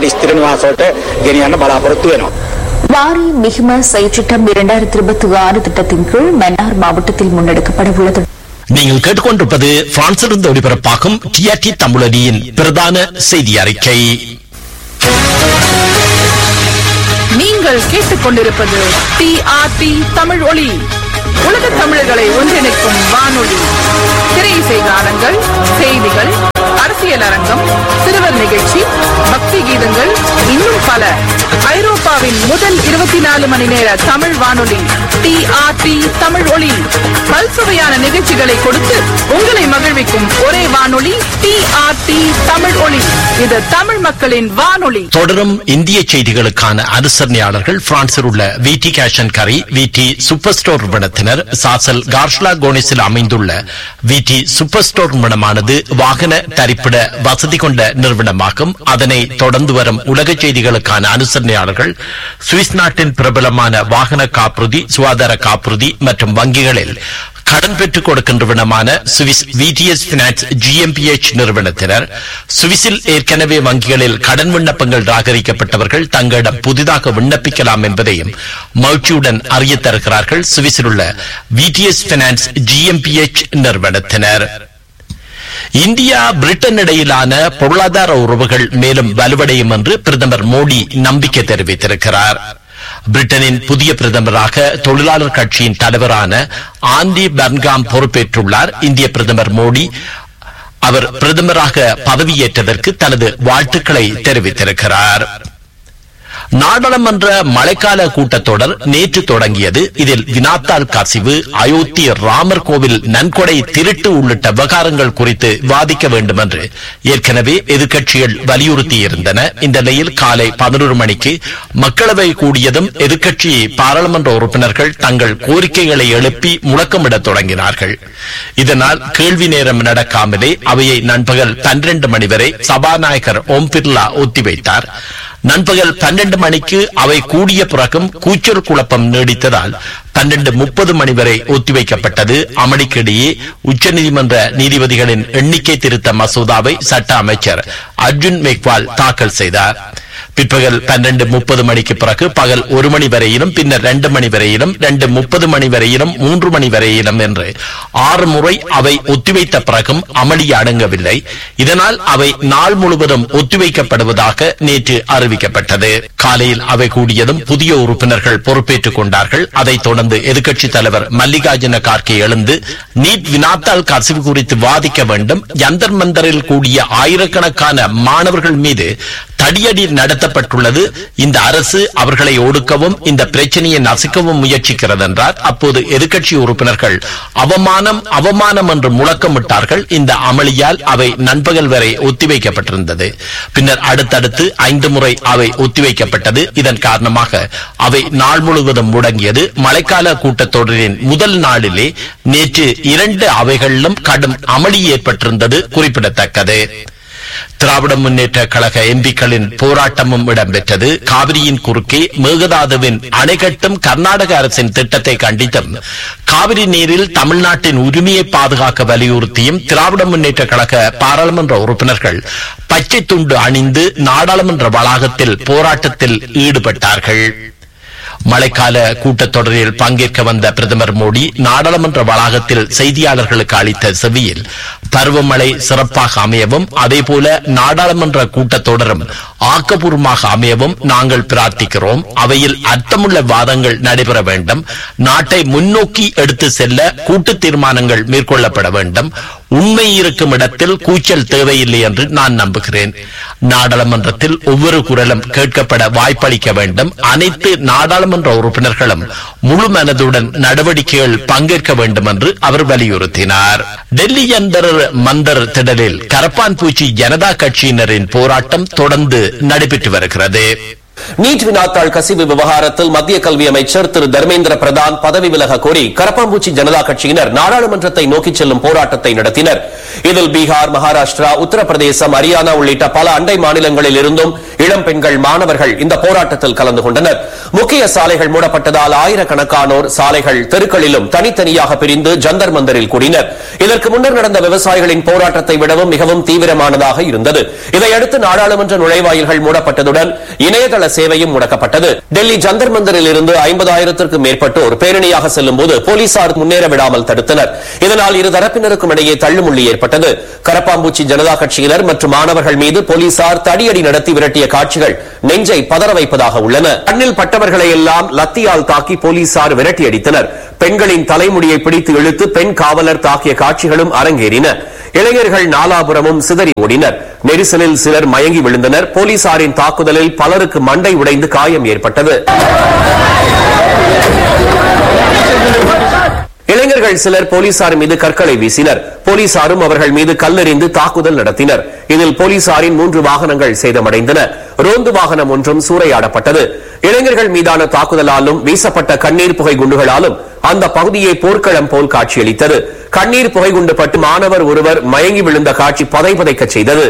வாரி மிகும செயற்றிட்டம் 2026 திட்டத்தின் கீழ் மன்னார் மாவட்டத்தில் முன்னெடுக்கப்பட உள்ளது. நீங்கள் கேட்டுக்கொண்டிருப்பது பிரான்சிலிருந்து ஒளிபரப்பாகும் டிஆர்டி தமிழொலியின் பிரதான செய்தி அறிக்கை. நீங்கள் கேட்டுக்கொண்டிருப்பது டிஆர்டி தமிழ் ஒலி, உலக தமிழர்களை ஒன்றிணைக்கும் வானொலி. திரை செய்திகள், செய்திகள், அரசியல் அரங்கம், சிறுவர் நிகழ்ச்சி, பக்தி கீதங்கள், இன்னும் பல. ஐரோப்பாவின் முதல் 24 மணி நேர தமிழ் வானொலி டிஆர்டி தமிழ் ஒலி. பல்சுவையான நிகழ்ச்சிகளை கொடுத்து உங்களை மகிழ்விக்கும் ஒரே வானொலி டிஆர்டி தமிழ் ஒலி. இது தமிழ் மக்களின் வானொலி. தொடரும் இந்திய செய்திகளுக்கான அனுசரணையாளர்கள் பிரான்சில் உள்ள விடி கேஷ் அண்ட் கரி, விடி சூப்பர் ஸ்டோர் நிறுவனத்தினர். சாசல் கார்ஷ்லா கோனிஸில் அமைந்துள்ள விடி சூப்பர் ஸ்டோர் நிறுவனமானது வாகன தரிப்பிட வசதி கொண்ட நிறுவனமாகும். அதனை தொடர்ந்து வரும் உலக செய்திகளுக்கான அனுசரணையாளர்கள் சுவிஸ் நாட்டின் பிரபலமான வாகன காப்புறுதி, சுகாதார காப்புறுதி மற்றும் வங்கிகளில் கடன் பெற்றுக் கொடுக்கின்றவனமான சுவிஸ் விடிஎஸ் பினான்ஸ் ஜிஎம்பிஎச் நிறுவனத்தினர். சுவிஸில் ஏற்கனவே வங்கிகளில் கடன் விண்ணப்பங்கள் ராகரிக்கப்பட்டவர்கள் தங்களிடம் புதிதாக விண்ணப்பிக்கலாம் என்பதையும் மகிழ்ச்சியுடன் அறிய தருகிறார்கள் சுவிஸில் உள்ள விடிஎஸ் பினான்ஸ் ஜிஎம்பிஎச் நிறுவனத்தினர். இந்தியா பிரிட்டன் இடையிலான பொருளாதார உறவுகள் மேலும் வலுவடையும் என்று பிரதமர் மோடி நம்பிக்கை தெரிவித்திருக்கிறார். பிரிட்டனின் புதிய பிரதமராக தொழிலாளர் கட்சியின் தலைவரான ஆண்டி பர்ன்காம் பொறுப்பேற்றுள்ளார். இந்திய பிரதமர் மோடி அவர் பிரதமராக பதவியேற்றதற்கு தனது வாழ்த்துக்களை தெரிவித்திருக்கிறார். நாடாளுமன்ற மழைக்கால கூட்டத்தொடர் நேற்று தொடங்கியது. இதில் வினாத்தாள் கசிவு, அயோத்தி ராமர் கோவில் நன்கொடை திருட்டு உள்ளிட்ட விவகாரங்கள் குறித்து விவாதிக்க வேண்டும் என்று ஏற்கனவே எதிர்க்கட்சிகள் வலியுறுத்தியிருந்தன. இந்த நிலையில் காலை 11 மணிக்கு மக்களவை கூடியதும் எதிர்க்கட்சி பாராளுமன்ற உறுப்பினர்கள் தங்கள் கோரிக்கைகளை எழுப்பி முழக்கமிட தொடங்கினார்கள். இதனால் கேள்வி நேரம் நடக்காமலே அவையை நண்பகல் 12 மணி வரை சபாநாயகர் ஓம் பிர்லா ஒத்திவைத்தார். நண்பகல் 12 மணிக்கு அவை கூடிய பிறகும் கூச்சல் குழப்பம் நீடித்ததால் 12:30 மணி வரை ஒத்திவைக்கப்பட்டது. அமளிக்கிடையே உச்சநீதிமன்ற நீதிபதிகளின் எண்ணிக்கை திருத்த மசோதாவை சட்ட அமைச்சர் அர்ஜுன் மேக்வால் தாக்கல் செய்தார். பிற்பகல் 12:30 மணிக்கு பிறகு பகல் 1 மணி வரையிலும், பின்னர் 2 மணி வரையிலும், 2:30 மணி வரையிலும், 3 மணி வரையிலும் என்று 6 முறை அவை ஒத்திவைத்த பிறகும் அமளி அடங்கவில்லை. இதனால் அவை நாள் முழுவதும் ஒத்திவைக்கப்படுவதாக நேற்று அறிவிக்கப்பட்டது. காலையில் அவை கூடியதும் புதிய உறுப்பினர்கள் பொறுப்பேற்றுக் கொண்டார்கள். அதைத் தொடர்ந்து எதிர்க்கட்சித் தலைவர் மல்லிகார்ஜுன கார்கே எழுந்து நீட் வினாத்தாள் கசிவு குறித்து வாதிக்க வேண்டும், ஜந்தர் மந்தரில் கூடிய ஆயிரக்கணக்கான மாணவர்கள் மீது தடியடி நடத்தப்பட்டுள்ளது, இந்த அரசு அவர்களை ஒடுக்கவும் இந்த பிரச்சனையை நசுக்கவும் முயற்சிக்கிறது என்றார். அப்போது எதிர்க்கட்சி உறுப்பினர்கள் அவமானம் அவமானம் என்று முழக்கமிட்டார்கள். இந்த அமளியால் அவை நண்பகல் வரை ஒத்திவைக்கப்பட்டிருந்தது. பின்னர் அடுத்தடுத்து 5 முறை அவை ஒத்திவைக்கப்பட்டது. இதன் காரணமாக அவை நாள் முழுவதும் முடங்கியது. மழைக்கால கூட்டத்தொடரின் முதல் நாளிலே நேற்று 2 அவைகளிலும் கடும் அமளி ஏற்பட்டிருந்தது குறிப்பிடத்தக்கது. திராவிட முன்னேற்ற கழக எம்பிக்களின் போராட்டமும் இடம்பெற்றது. காவிரியின் குறுக்கே மேகதாதுவின் அணை கட்டும் கர்நாடக அரசின் திட்டத்தை கண்டித்தும் காவிரி நீரில் தமிழ்நாட்டின் உரிமையை பாதுகாக்க வலியுறுத்தியும் திராவிட முன்னேற்ற கழக பாராளுமன்ற உறுப்பினர்கள் பச்சை துண்டு அணிந்து நாடாளுமன்ற வளாகத்தில் போராட்டத்தில் ஈடுபட்டார்கள். மழைக்கால கூட்டத்தொடரில் பங்கேற்க வந்த பிரதமர் மோடி நாடாளுமன்ற வளாகத்தில் செய்தியாளர்களுக்கு அளித்த செவியில் பருவமழை சிறப்பாக அமையவும், அதேபோல நாடாளுமன்ற கூட்டத்தொடரும் ஆக்கப்பூர்வமாக அமையவும் நாங்கள் பிரார்த்திக்கிறோம். அவையில் அர்த்தமுள்ள வாதங்கள் நடைபெற வேண்டும். நாட்டை முன்னோக்கி எடுத்து செல்ல கூட்டு தீர்மானங்கள் மேற்கொள்ளப்பட வேண்டும். உண்மை இருக்கும் இடத்தில் கூச்சல் தேவையில்லை என்று நான் நம்புகிறேன். நாடாளுமன்றத்தில் ஒவ்வொரு குரலும் கேட்கப்பட வாய்ப்பளிக்க வேண்டும். அனைத்து நாடாளுமன்ற உறுப்பினர்களும் முழு மனதுடன் நடவடிக்கைகள் பங்கேற்க வேண்டும் என்று அவர் வலியுறுத்தினார். டெல்லி ஜந்தர் மந்தர் திடலில் கரப்பான் பூச்சி ஜனதா கட்சியினரின் போராட்டம் தொடர்ந்து நடைபெற்று வருகிறது. நீட் வினாத்தாள் கசிவு விவகாரத்தில் மத்திய கல்வி அமைச்சர் திரு தர்மேந்திர பிரதான் பதவி விலக கோரி கரப்பாம்பூச்சி ஜனதா கட்சியினர் நாடாளுமன்றத்தை நோக்கி செல்லும் போராட்டத்தை நடத்தினர். இதில் பீகார், மகாராஷ்டிரா, உத்தரப்பிரதேசம், ஹரியானா உள்ளிட்ட பல அண்டை மாநிலங்களில் இருந்தும் இளம் பெண்கள், மாணவர்கள் இந்த போராட்டத்தில் கலந்து கொண்டனர். முக்கிய சாலைகள் மூடப்பட்டதால் ஆயிரக்கணக்கானோர் சாலைகள், தெருக்களிலும் தனித்தனியாக பிரிந்து ஜந்தர் மந்தரில் கூடினர். இதற்கு முன்னர் நடந்த விவசாயிகளின் போராட்டத்தை விடவும் மிகவும் தீவிரமானதாக இருந்தது. இதையடுத்து நாடாளுமன்ற நுழைவாயில்கள் மூடப்பட்டதுடன் இணையதள சேவையும் முடக்கப்பட்டது. டெல்லி ஜந்தர் மந்தரில் இருந்து 50,000க்கும் மேற்பட்டோர் பேரணியாக செல்லும் போது போலீசார் முன்னேற விடாமல் தடுத்தனர். இதனால் இரு தரப்பினருக்கும் இடையே தள்ளுமுள்ளி ஏற்பட்டது. கரப்பாம்பூச்சி ஜனதா கட்சியினர் மற்றும் மாணவர்கள் மீது போலீசார் தடியடி நடத்தி விரட்டிய காட்சிகள் நெஞ்சை பதற வைப்பதாக உள்ளன. கண்ணில் பட்டவர்களை எல்லாம் லத்தியால் தாக்கி போலீசார் விரட்டி அடித்தனர். பெண்களின் தலைமுடியை பிடித்து இழுத்து பெண் காவலர் தாக்கிய காட்சிகளும் அரங்கேறின. இளைஞர்கள் நாலாபுரமும் சிதறி ஓடினர். நெரிசலில் சிலர் மயங்கி விழுந்தனர். போலீசாரின் தாக்குதலில் பலருக்கு மண்டை உடைந்து காயம் ஏற்பட்டது. இளைஞர்கள் சிலர் போலீசார் மீது கற்களை வீசினர். போலீசாரும் அவர்கள் மீது கல்லெறிந்து தாக்குதல் நடத்தினர். இதில் போலீசாரின் 3 வாகனங்கள் சேதமடைந்தன. ரோந்து வாகனம் ஒன்றும் சூறையாடப்பட்டது. இளைஞர்கள் மீதான தாக்குதலாலும் வீசப்பட்ட கண்ணீர் புகை குண்டுகளாலும் அந்த பகுதியை போர்க்களம் போல் காட்சியளித்தது. கண்ணீர் புகை குண்டு பட்டு மாணவர் ஒருவர் மயங்கி விழுந்த காட்சி பதைபதைக்க செய்தது.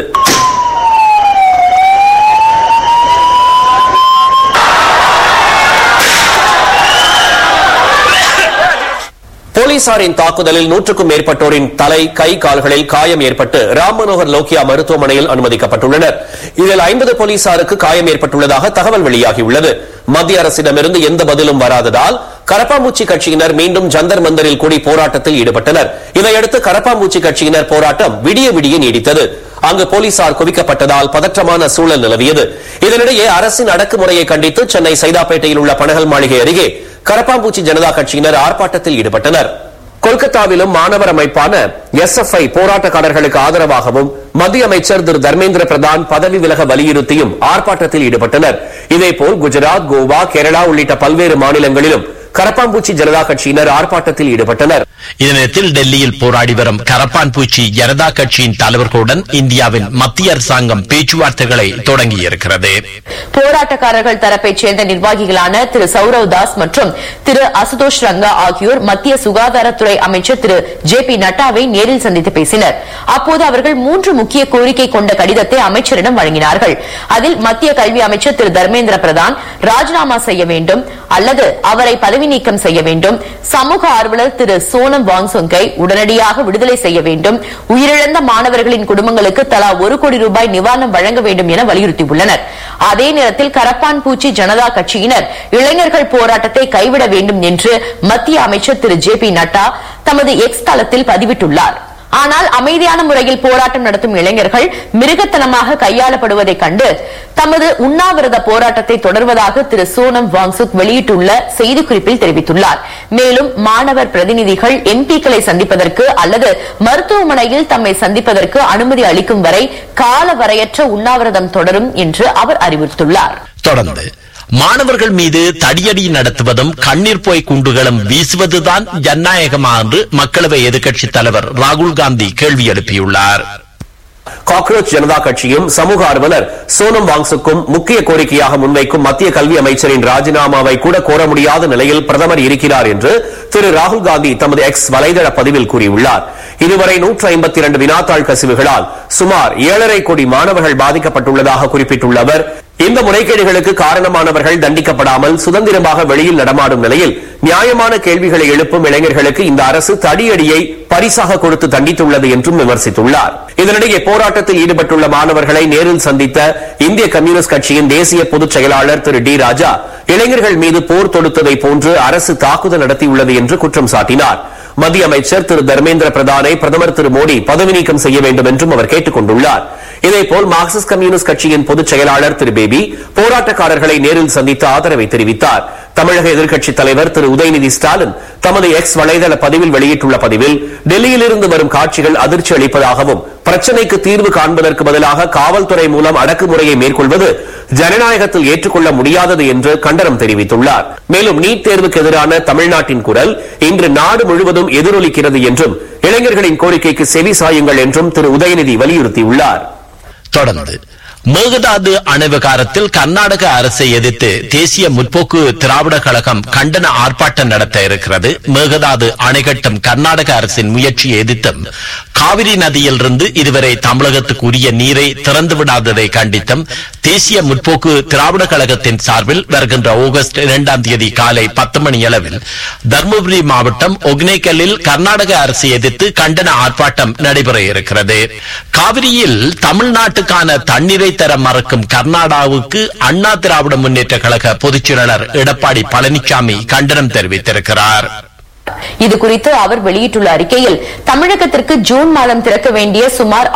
போலீசாரின் தாக்குதலில் 100க்கும் மேற்பட்டோரின் தலை, கை, கால்களில் காயம் ஏற்பட்டு ராம் மனோகர் லோக்கியா மருத்துவமனையில் அனுமதிக்கப்பட்டுள்ளனர். இதில் 50 போலீசாருக்கு காயம் ஏற்பட்டுள்ளதாக தகவல் வெளியாகியுள்ளது. மத்திய அரசிடமிருந்து எந்த பதிலும் வராததால் கரப்பாம்பூச்சி கட்சியினர் மீண்டும் ஜந்தர் மந்தரில் கூடி போராட்டத்தில் ஈடுபட்டனர். இதையடுத்து கரப்பாம்பூச்சி கட்சியினர் போராட்டம் விடிய விடிய நீடித்தது. அங்கு போலீசார் குவிக்கப்பட்டதால் பதற்றமான சூழல் நிலவியது. இதனிடையே அரசின் அடக்குமுறையை கண்டித்து சென்னை சைதாப்பேட்டையில் உள்ள பனகல் மாளிகை அருகே கரப்பாம்பூச்சி ஜனதா கட்சியினர் ஆர்ப்பாட்டத்தில் ஈடுபட்டனர். கொல்கத்தாவிலும் மாணவர் அமைப்பான SFI போராட்டக்காரர்களுக்கு ஆதரவாகவும் மத்திய அமைச்சர் திரு தர்மேந்திர பிரதான் பதவி விலக வலியுறுத்தியும் ஆர்ப்பாட்டத்தில் ஈடுபட்டனர். இதேபோல் குஜராத், கோவா, கேரளா உள்ளிட்ட பல்வேறு மாநிலங்களிலும் கரப்பாம்பூச்சி ஜனதா கட்சியினர் ஆர்ப்பாட்டத்தில் ஈடுபட்டனர். இதனத்தில் டெல்லியில் போராடி வரும் கரப்பான்பூச்சி ஜனதா கட்சியின் தலைவர்களுடன் இந்தியாவின் மத்திய அரசாங்கம் பேச்சுவார்த்தைகளை தொடங்கியிருக்கிறது. போராட்டக்காரர்கள் தரப்பைச் சேர்ந்த நிர்வாகிகளான திரு சௌரவ் தாஸ் மற்றும் திரு அசுதோஷ் ரங்கா ஆகியோர் மத்திய சுகாதாரத்துறை அமைச்சர் திரு JP நட்டாவை நேரில் சந்தித்து பேசினர். அப்போது அவர்கள் 3 முக்கிய கோரிக்கை கொண்ட கடிதத்தை அமைச்சரிடம் வழங்கினார்கள். அதில் மத்திய கல்வி அமைச்சர் திரு தர்மேந்திர பிரதான் ராஜினாமா செய்ய வேண்டும் அல்லது அவரை பதவி நீக்கம் செய்ய வேண்டும், சமூக ஆர்வலர் திரு சோனம் வாங்சுங்கை உடனடியாக விடுதலை செய்ய வேண்டும், உயிரிழந்த மாணவர்களின் குடும்பங்களுக்கு தலா 1 கோடி ரூபாய் நிவாரணம் வழங்க வேண்டும் என வலியுறுத்தியுள்ளனர். அதே நேரத்தில் கரப்பான்பூச்சி ஜனதா கட்சியினர் இளைஞர்கள் போராட்டத்தை கைவிட வேண்டும் என்று மத்திய அமைச்சர் திரு JP நட்டா தமது எக்ஸ் தளத்தில் பதிவிட்டுள்ளார். ஆனால் அமைதியான முறையில் போராட்டம் நடத்தும் இளைஞர்கள் மிருகத்தனமாக கையாளப்படுவதைக் கண்டு தமது உண்ணாவிரத போராட்டத்தை தொடர்வதாக திரு சோனம் வாங்சுக் வெளியிட்டுள்ள செய்திக்குறிப்பில் தெரிவித்துள்ளார். மேலும் மாணவர் பிரதிநிதிகள் MP-க்களை சந்திப்பதற்கு அல்லது மருத்துவமனையில் தம்மை சந்திப்பதற்கு அனுமதி அளிக்கும் வரை காலவரையற்ற உண்ணாவிரதம் தொடரும் என்று அவர் அறிவித்துள்ளார். தொடர்ந்து மாணவர்கள் மீது தடியடி நடத்துவதும் கண்ணீர் போய் குண்டுகளும் வீசுவதுதான் ஜனநாயகமா என்று மக்களவை எதிர்க்கட்சித் தலைவர் ராகுல் காந்தி கேள்வி எழுப்பியுள்ளார். காக்ரோச் ஜனதா கட்சியும் சமூக ஆர்வலர் சோனம் வாங்சுக்கும் முக்கிய கோரிக்கையாக முன்வைக்கும் மத்திய கல்வி அமைச்சரின் ராஜினாமாவை கூட கோர முடியாத நிலையில் பிரதமர் இருக்கிறார் என்று திரு ராகுல் காந்தி தமது எக்ஸ் வலைதள பதிவில் கூறியுள்ளார். இதுவரை 152 வினாத்தாள் கசிவுகளால் சுமார் 7.5 கோடி மாணவர்கள் பாதிக்கப்பட்டுள்ளதாக குறிப்பிட்டுள்ள அவர், இந்த முறைகேடுகளுக்கு காரணமானவர்கள் தண்டிக்கப்படாமல் சுதந்திரமாக வெளியில் நடமாடும் நிலையில் நியாயமான கேள்விகளை எழுப்பும் இளைஞர்களுக்கு இந்த அரசு தடியடியை பரிசாக கொடுத்து தண்டித்துள்ளது என்றும் விமர்சித்துள்ளார். இதனிடையே போராட்டத்தில் ஈடுபட்டுள்ள மாணவர்களை நேரில் சந்தித்த இந்திய கம்யூனிஸ்ட் கட்சியின் தேசிய பொதுச் செயலாளர் திரு டி ராஜா இளைஞர்கள் மீது போர் தொடுத்ததை போன்று அரசு தாக்குதல் நடத்தியுள்ளது என்று குற்றம் சாட்டினார். மத்திய அமைச்சர் திரு தர்மேந்திர பிரதானை பிரதமர் திரு மோடி பதவி நீக்கம் செய்ய வேண்டும் என்றும் அவர் கேட்டுக் கொண்டுள்ளார். இதேபோல் மார்க்சிஸ்ட் கம்யூனிஸ்ட் கட்சியின் பொதுச் செயலாளர் திரு பேபி போராட்டக்காரர்களை நேரில் சந்தித்து ஆதரவை தெரிவித்தார். தமிழக எதிர்க்கட்சித் தலைவர் திரு உதயநிதி ஸ்டாலின் தமது எக்ஸ் வலைதள பதிவில் வெளியிட்டுள்ள பதிவில் டெல்லியிலிருந்து வரும் காட்சிகள் அதிர்ச்சி அளிப்பதாகவும் பிரச்சினைக்கு தீர்வு காண்பதற்கு பதிலாக காவல்துறை மூலம் அடக்குமுறையை மேற்கொள்வது ஜனநாயகத்தில் ஏற்றுக்கொள்ள முடியாதது என்று கண்டனம் தெரிவித்துள்ளார். மேலும் நீட் தேர்வுக்கு எதிரான தமிழ்நாட்டின் குரல் இன்று நாடு முழுவதும் எதிரொலிக்கிறது என்றும் இளைஞர்களின் கோரிக்கைக்கு செவி சாயுங்கள் என்றும் திரு உதயநிதி வலியுறுத்தியுள்ளார். தொடர்ந்து மேகதாது அணை விவகாரத்தில் கர்நாடக அரசை எதிர்த்து தேசிய முற்போக்கு திராவிட கழகம் கண்டன ஆர்ப்பாட்டம் நடத்த இருக்கிறது. மேகதாது அணை கட்டும் கர்நாடக அரசின் முயற்சியை எதிர்த்தும் காவிரி நதியிலிருந்து இதுவரை தமிழகத்துக்கு உரிய நீரை திறந்து விடாததை கண்டித்தும் தேசிய முற்போக்கு திராவிட கழகத்தின் சார்பில் வருகின்ற ஆகஸ்ட் 2ஆம் தேதி காலை 10 மணி அளவில் தர்மபுரி மாவட்டம் ஒகேனக்கல்லில் கர்நாடக அரசை எதிர்த்து கண்டன ஆர்ப்பாட்டம் நடைபெற இருக்கிறது. காவிரியில் தமிழ்நாட்டுக்கான தண்ணீரை தர மறுக்கும் கர்நாடகாவுக்கு அண்ணா திராவிட முன்னேற்ற கழக பொதுச் செயலாளர் எடப்பாடி பழனிசாமி கண்டனம் தெரிவித்திருக்கிறார். இதுகுறித்து அவர் வெளியிட்டுள்ள அறிக்கையில் தமிழகத்திற்கு ஜூன் மாதம் திறக்க வேண்டிய சுமார்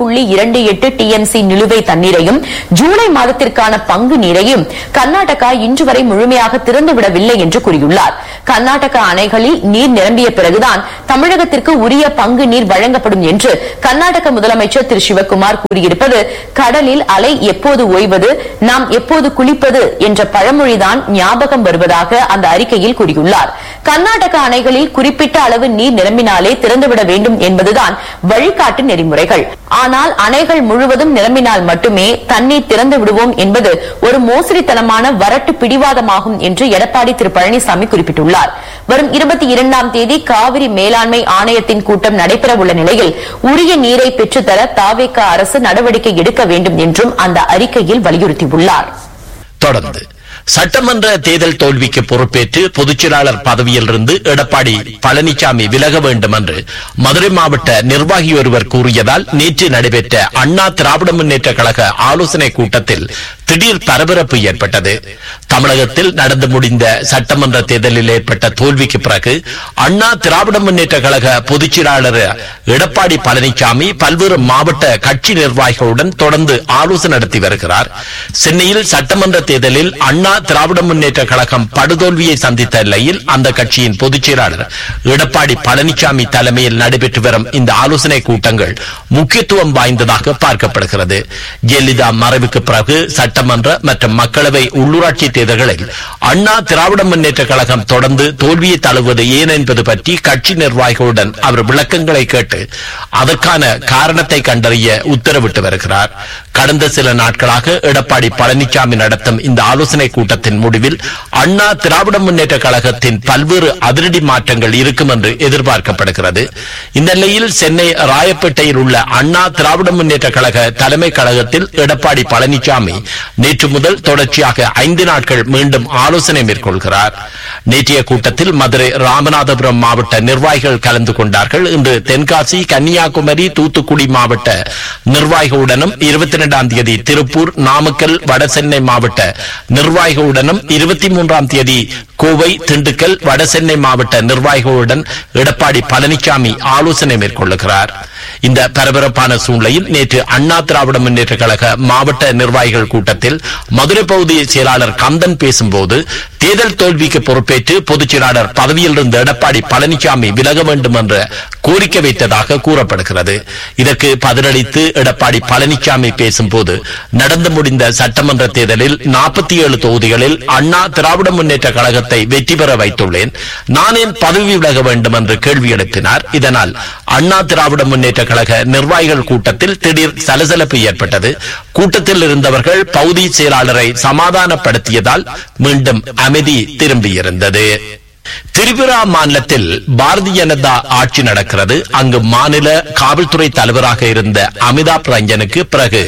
6.28 டிஎம்சி நிலுவை தண்ணீரையும் ஜூலை மாதத்திற்கான பங்கு நீரையும் கர்நாடகா இன்று வரை முழுமையாக திறந்துவிடவில்லை என்று கூறியுள்ளார். கர்நாடக அணைகளில் நீர் நிரம்பிய பிறகுதான் தமிழகத்திற்கு உரிய பங்கு நீர் வழங்கப்படும் என்று கர்நாடக முதலமைச்சர் திரு சிவக்குமார் கூறியிருப்பது கடலில் அலை எப்போது ஓய்வது நாம் எப்போது குளிப்பது என்ற பழமொழிதான் ஞாபகம் வருவதாக அந்த அறிக்கையில் கூறியுள்ளார். கர்நாடக அணைகளில் குறிப்பிட்ட அளவு நீர் நிரம்பினாலே திறந்துவிட வேண்டும் என்பதுதான் வழிகாட்டு நெறிமுறைகள். ஆனால் அணைகள் முழுவதும் நிரம்பினால் மட்டுமே தண்ணீர் திறந்து விடுவோம் என்பது ஒரு மோசடித்தனமான வரட்டு பிடிவாதமாகும் என்று எடப்பாடி திரு பழனிசாமி குறிப்பிட்டுள்ளார். வரும் 22ஆம் தேதி காவிரி மேலாண்மை ஆணையத்தின் கூட்டம் நடைபெற உள்ள நிலையில் உரிய நீரை பெற்றுத்தர தாவேக அரசு நடவடிக்கை எடுக்க வேண்டும் என்றும் அந்த அறிக்கையில் வலியுறுத்தியுள்ளார். தொடர்ந்து சட்டமன்ற தேர்தல் தோல்விக்கு பொறுப்பேற்று பொதுச் செயலாளர் பதவியிலிருந்து எடப்பாடி பழனிசாமி விலக வேண்டும் என்று மதுரை மாவட்ட நிர்வாகி ஒருவர் கூறியதால் நேற்று நடைபெற்ற அண்ணா திராவிட முன்னேற்ற கழக ஆலோசனை கூட்டத்தில் திடீர் பரபரப்பு ஏற்பட்டது. தமிழகத்தில் நடந்து முடிந்த சட்டமன்ற தேர்தலில் ஏற்பட்ட தோல்விக்கு பிறகு அண்ணா திராவிட முன்னேற்ற கழக பொதுச் செயலாளர் எடப்பாடி பழனிசாமி பல்வேறு மாவட்ட கட்சி நிர்வாகிகளுடன் தொடர்ந்து ஆலோசனை நடத்தி வருகிறார். சென்னையில் சட்டமன்ற தேர்தலில் அண்ணா திராவிட முன்னேற்ற கழகம் படுதோல்வியை சந்தித்த நிலையில் அந்த கட்சியின் பொதுச் செயலாளர் எடப்பாடி பழனிசாமி தலைமையில் நடைபெற்று வரும் இந்த ஆலோசனை கூட்டங்கள் முக்கியத்துவம் வாய்ந்ததாக பார்க்கப்படுகிறது. ஜெயலலிதா மறைவுக்கு பிறகு சட்டமன்ற மற்றும் மக்களவை உள்ளூராட்சி தேர்தல்களில் அண்ணா திராவிட முன்னேற்ற கழகம் தொடர்ந்து தோல்வியை தழுவது ஏன் என்பது பற்றி கட்சி நிர்வாகிகளுடன் அவர் விளக்கங்களை கேட்டு அதற்கான காரணத்தை கண்டறிய உத்தரவிட்டு வருகிறார். கடந்த சில நாட்களாக எடப்பாடி பழனிசாமி நடத்தும் இந்த ஆலோசனை கூட்டத்தின் முடிவில் அண்ணா திராவிட முன்னேற்ற கழகத்தின் பல்வேறு அதிரடி மாற்றங்கள் இருக்கும் என்று எதிர்பார்க்கப்படுகிறது. இந்த நிலையில் சென்னை ராயப்பேட்டையில் உள்ள அண்ணா திராவிட முன்னேற்ற கழக தலைமை கழகத்தில் எடப்பாடி பழனிசாமி நேற்று முதல் தொடர்ச்சியாக 5 நாட்கள் மீண்டும் ஆலோசனை மேற்கொள்கிறார். நேற்றைய கூட்டத்தில் மதுரை ராமநாதபுரம் மாவட்ட நிர்வாகிகள் கலந்து கொண்டார்கள். இன்று தென்காசி, கன்னியாகுமரி, தூத்துக்குடி மாவட்ட நிர்வாகிகளுடனும் 22ஆம் தேதி திருப்பூர், நாமக்கல், வடசென்னை மாவட்ட நிர்வாகிகளுடனும் 23ஆம் தேதி கோவை, திண்டுக்கல், வடசென்னை மாவட்ட நிர்வாகிகளுடன் எடப்பாடி பழனிசாமி ஆலோசனை மேற்கொள்ளுகிறார். இந்த பரபரப்பான சூழ்நிலையில் நேற்று அண்ணா திராவிட முன்னேற்ற கழக மாவட்ட நிர்வாகிகள் கூட்டத்தில் மதுரை பகுதி செயலாளர் கந்தன் பேசும்போது தேர்தல் தோல்விக்கு பொறுப்பேற்று பொதுச் செயலாளர் பதவியில் இருந்த எடப்பாடி பழனிசாமி விலக வேண்டும் என்ற கோரிக்கை வைத்ததாக கூறப்படுகிறது. இதற்கு பதிலளித்து எடப்பாடி பழனிசாமி பேசும்போது நடந்து முடிந்த சட்டமன்ற தேர்தலில் 47 தொகுதிகளில் அண்ணா திராவிட முன்னேற்ற கழகத்தை வெற்றி பெற வைத்துள்ளேன். நான் ஏன் பதவி விலக வேண்டும் என்று கேள்வி எழுப்பினார். இதனால் அண்ணா திராவிட முன்னேற்ற கழக நிர்வாகிகள் கூட்டத்தில் திடீர் சலசலப்பு ஏற்பட்டது. கூட்டத்தில் இருந்தவர்கள் பகுதி செயலாளரை சமாதானப்படுத்தியதால் மீண்டும் அமைதி திரும்பியிருந்தது. திரிபுரா மாநிலத்தில் பாரதிய ஜனதா ஆட்சி நடக்கிறது. அங்கு மாநில காவல்துறை தலைவராக இருந்த அமிதாப் ரஞ்சனுக்கு பிறகு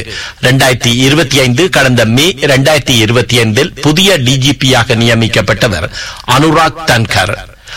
2025 கடந்த மே 2025 புதிய டிஜிபியாக நியமிக்கப்பட்டவர் அனுராக் தன்கர்.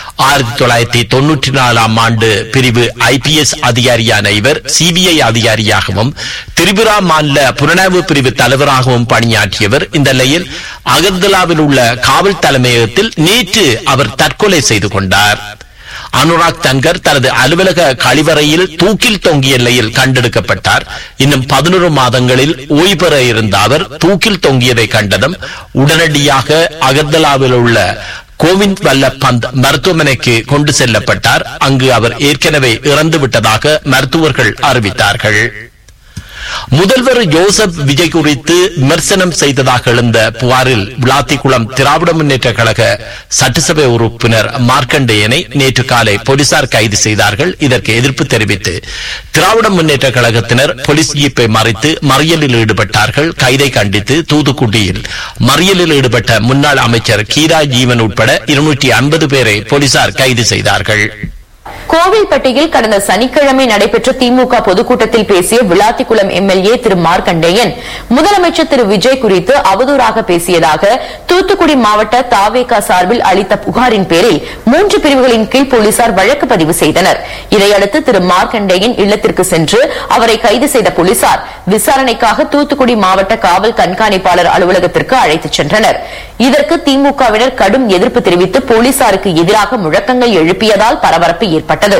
1994ஆம் ஆண்டு பிரிவு IPS அதிகாரியான இவர் CBI அதிகாரியாகவும் திரிபுரா மாநில புலனாய்வு பிரிவு தலைவராகவும் பணியாற்றியவர். இந்த நிலையில் அகர்தலாவில் உள்ள காவல் தலைமையகத்தில் நேற்று அவர் தற்கொலை செய்து கொண்டார். அனுராக் தன்கர் தனது அலுவலக கழிவறையில் தூக்கில் தொங்கிய நிலையில் கண்டெடுக்கப்பட்டார். இன்னும் 11 மாதங்களில் ஓய்வு பெற இருந்த அவர் தூக்கில் தொங்கியதை கண்டதும் உடனடியாக அகர்தலாவில் உள்ள கோவிந்த் வல்லப் பந்த் மருத்துவமனைக்கு கொண்டு செல்லப்பட்டார். அங்கு அவர் ஏற்கனவே இறந்து விட்டதாக மருத்துவர்கள் அறிவித்தார்கள். முதல்வர் ஜோசப் விஜய் குறித்து விமர்சனம் செய்ததாக எழுந்த புகாரில் விளாத்திக்குளம் திராவிட முன்னேற்ற கழக சட்டசபை உறுப்பினர் மார்க்கண்டேயனை நேற்று காலை போலீசார் கைது செய்தார்கள். இதற்கு எதிர்ப்பு தெரிவித்து திராவிட முன்னேற்ற கழகத்தினர் போலீஸ் ஜீப்பை மறைத்து மறியலில் ஈடுபட்டார்கள். கைதை கண்டித்து தூத்துக்குடியில் மறியலில் ஈடுபட்ட முன்னாள் அமைச்சர் கீரா ஜீவன் உட்பட 250 பேரை போலீசார் கைது செய்தார்கள். கோவில்பட்டியில் கடந்த சனிக்கிழமை நடைபெற்ற திமுக பொதுக்கூட்டத்தில் பேசிய விளாத்திக்குளம் எம்எல்ஏ திரு மார்க்கண்டேயன் முதலமைச்சர் திரு விஜய் குறித்து அவதூறாக பேசியதாக தூத்துக்குடி மாவட்ட தாவேகா சார்பில் அளித்த புகாரின் பேரில் 3 பிரிவுகளின் கீழ் போலீசார் வழக்கு பதிவு செய்தனர். இதையடுத்து திரு மார்க்கண்டேயன் இல்லத்திற்கு சென்று அவரை கைது செய்த போலீசார் விசாரணைக்காக தூத்துக்குடி மாவட்ட காவல் கண்காணிப்பாளர் அலுவலகத்திற்கு அழைத்துச் சென்றனர். இதற்கு திமுகவினர் கடும் எதிர்ப்பு தெரிவித்து போலீசாருக்கு எதிராக முழக்கங்கள் எழுப்பியதால் பரபரப்பு ஏற்பட்டது.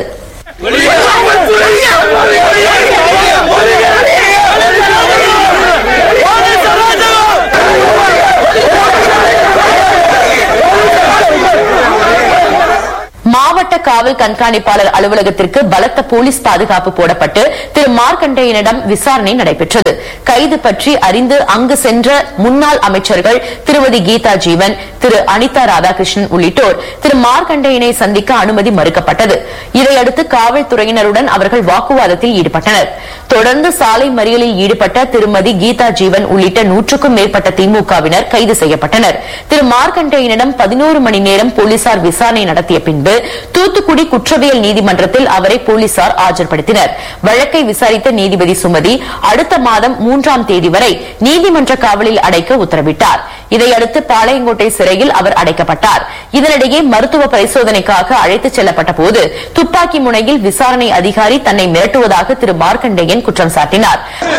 மாவட்ட காவல் கண்காணிப்பாளர் அலுவலகத்திற்கு பலத்த போலீஸ் பாதுகாப்பு போடப்பட்டு திரு மார்க்கண்டேயனிடம் விசாரணை நடைபெற்றது. கைது பற்றி அறிந்து அங்கு சென்ற முன்னாள் அமைச்சர்கள் திருமதி கீதா ஜீவன், திரு அனிதா ராதாகிருஷ்ணன் உள்ளிட்டோர் திரு மார்க்கண்டேயனை சந்திக்க அனுமதி மறுக்கப்பட்டது. இதையடுத்து காவல்துறையினருடன் அவர்கள் வாக்குவாதத்தில் ஈடுபட்டனர். தொடர்ந்து சாலை மறியலில் ஈடுபட்ட திருமதி கீதா ஜீவன் உள்ளிட்ட 100க்கும் மேற்பட்ட திமுகவினர் கைது செய்யப்பட்டனர். திரு மார்க்கண்டேயனிடம் 11 மணி நேரம் போலீசார் விசாரணை நடத்திய பின்பு தூத்துக்குடி குற்றவியல் நீதிமன்றத்தில் அவரை போலீசார் ஆஜர்படுத்தினர். வழக்கை விசாரித்த நீதிபதி சுமதி அடுத்த மாதம் 3ஆம் தேதி வரை நீதிமன்ற காவலில் அடைக்க உத்தரவிட்டார். இதையடுத்து பாளையங்கோட்டை சிறையில் அவர் அடைக்கப்பட்டார். இதனிடையே மருத்துவ பரிசோதனைக்காக அழைத்துச் செல்லப்பட்ட போது துப்பாக்கி முனையில் விசாரணை அதிகாரி தன்னை மிரட்டுவதாக திரு மார்க்கண்டேயன் குற்றம் சாட்டினார்.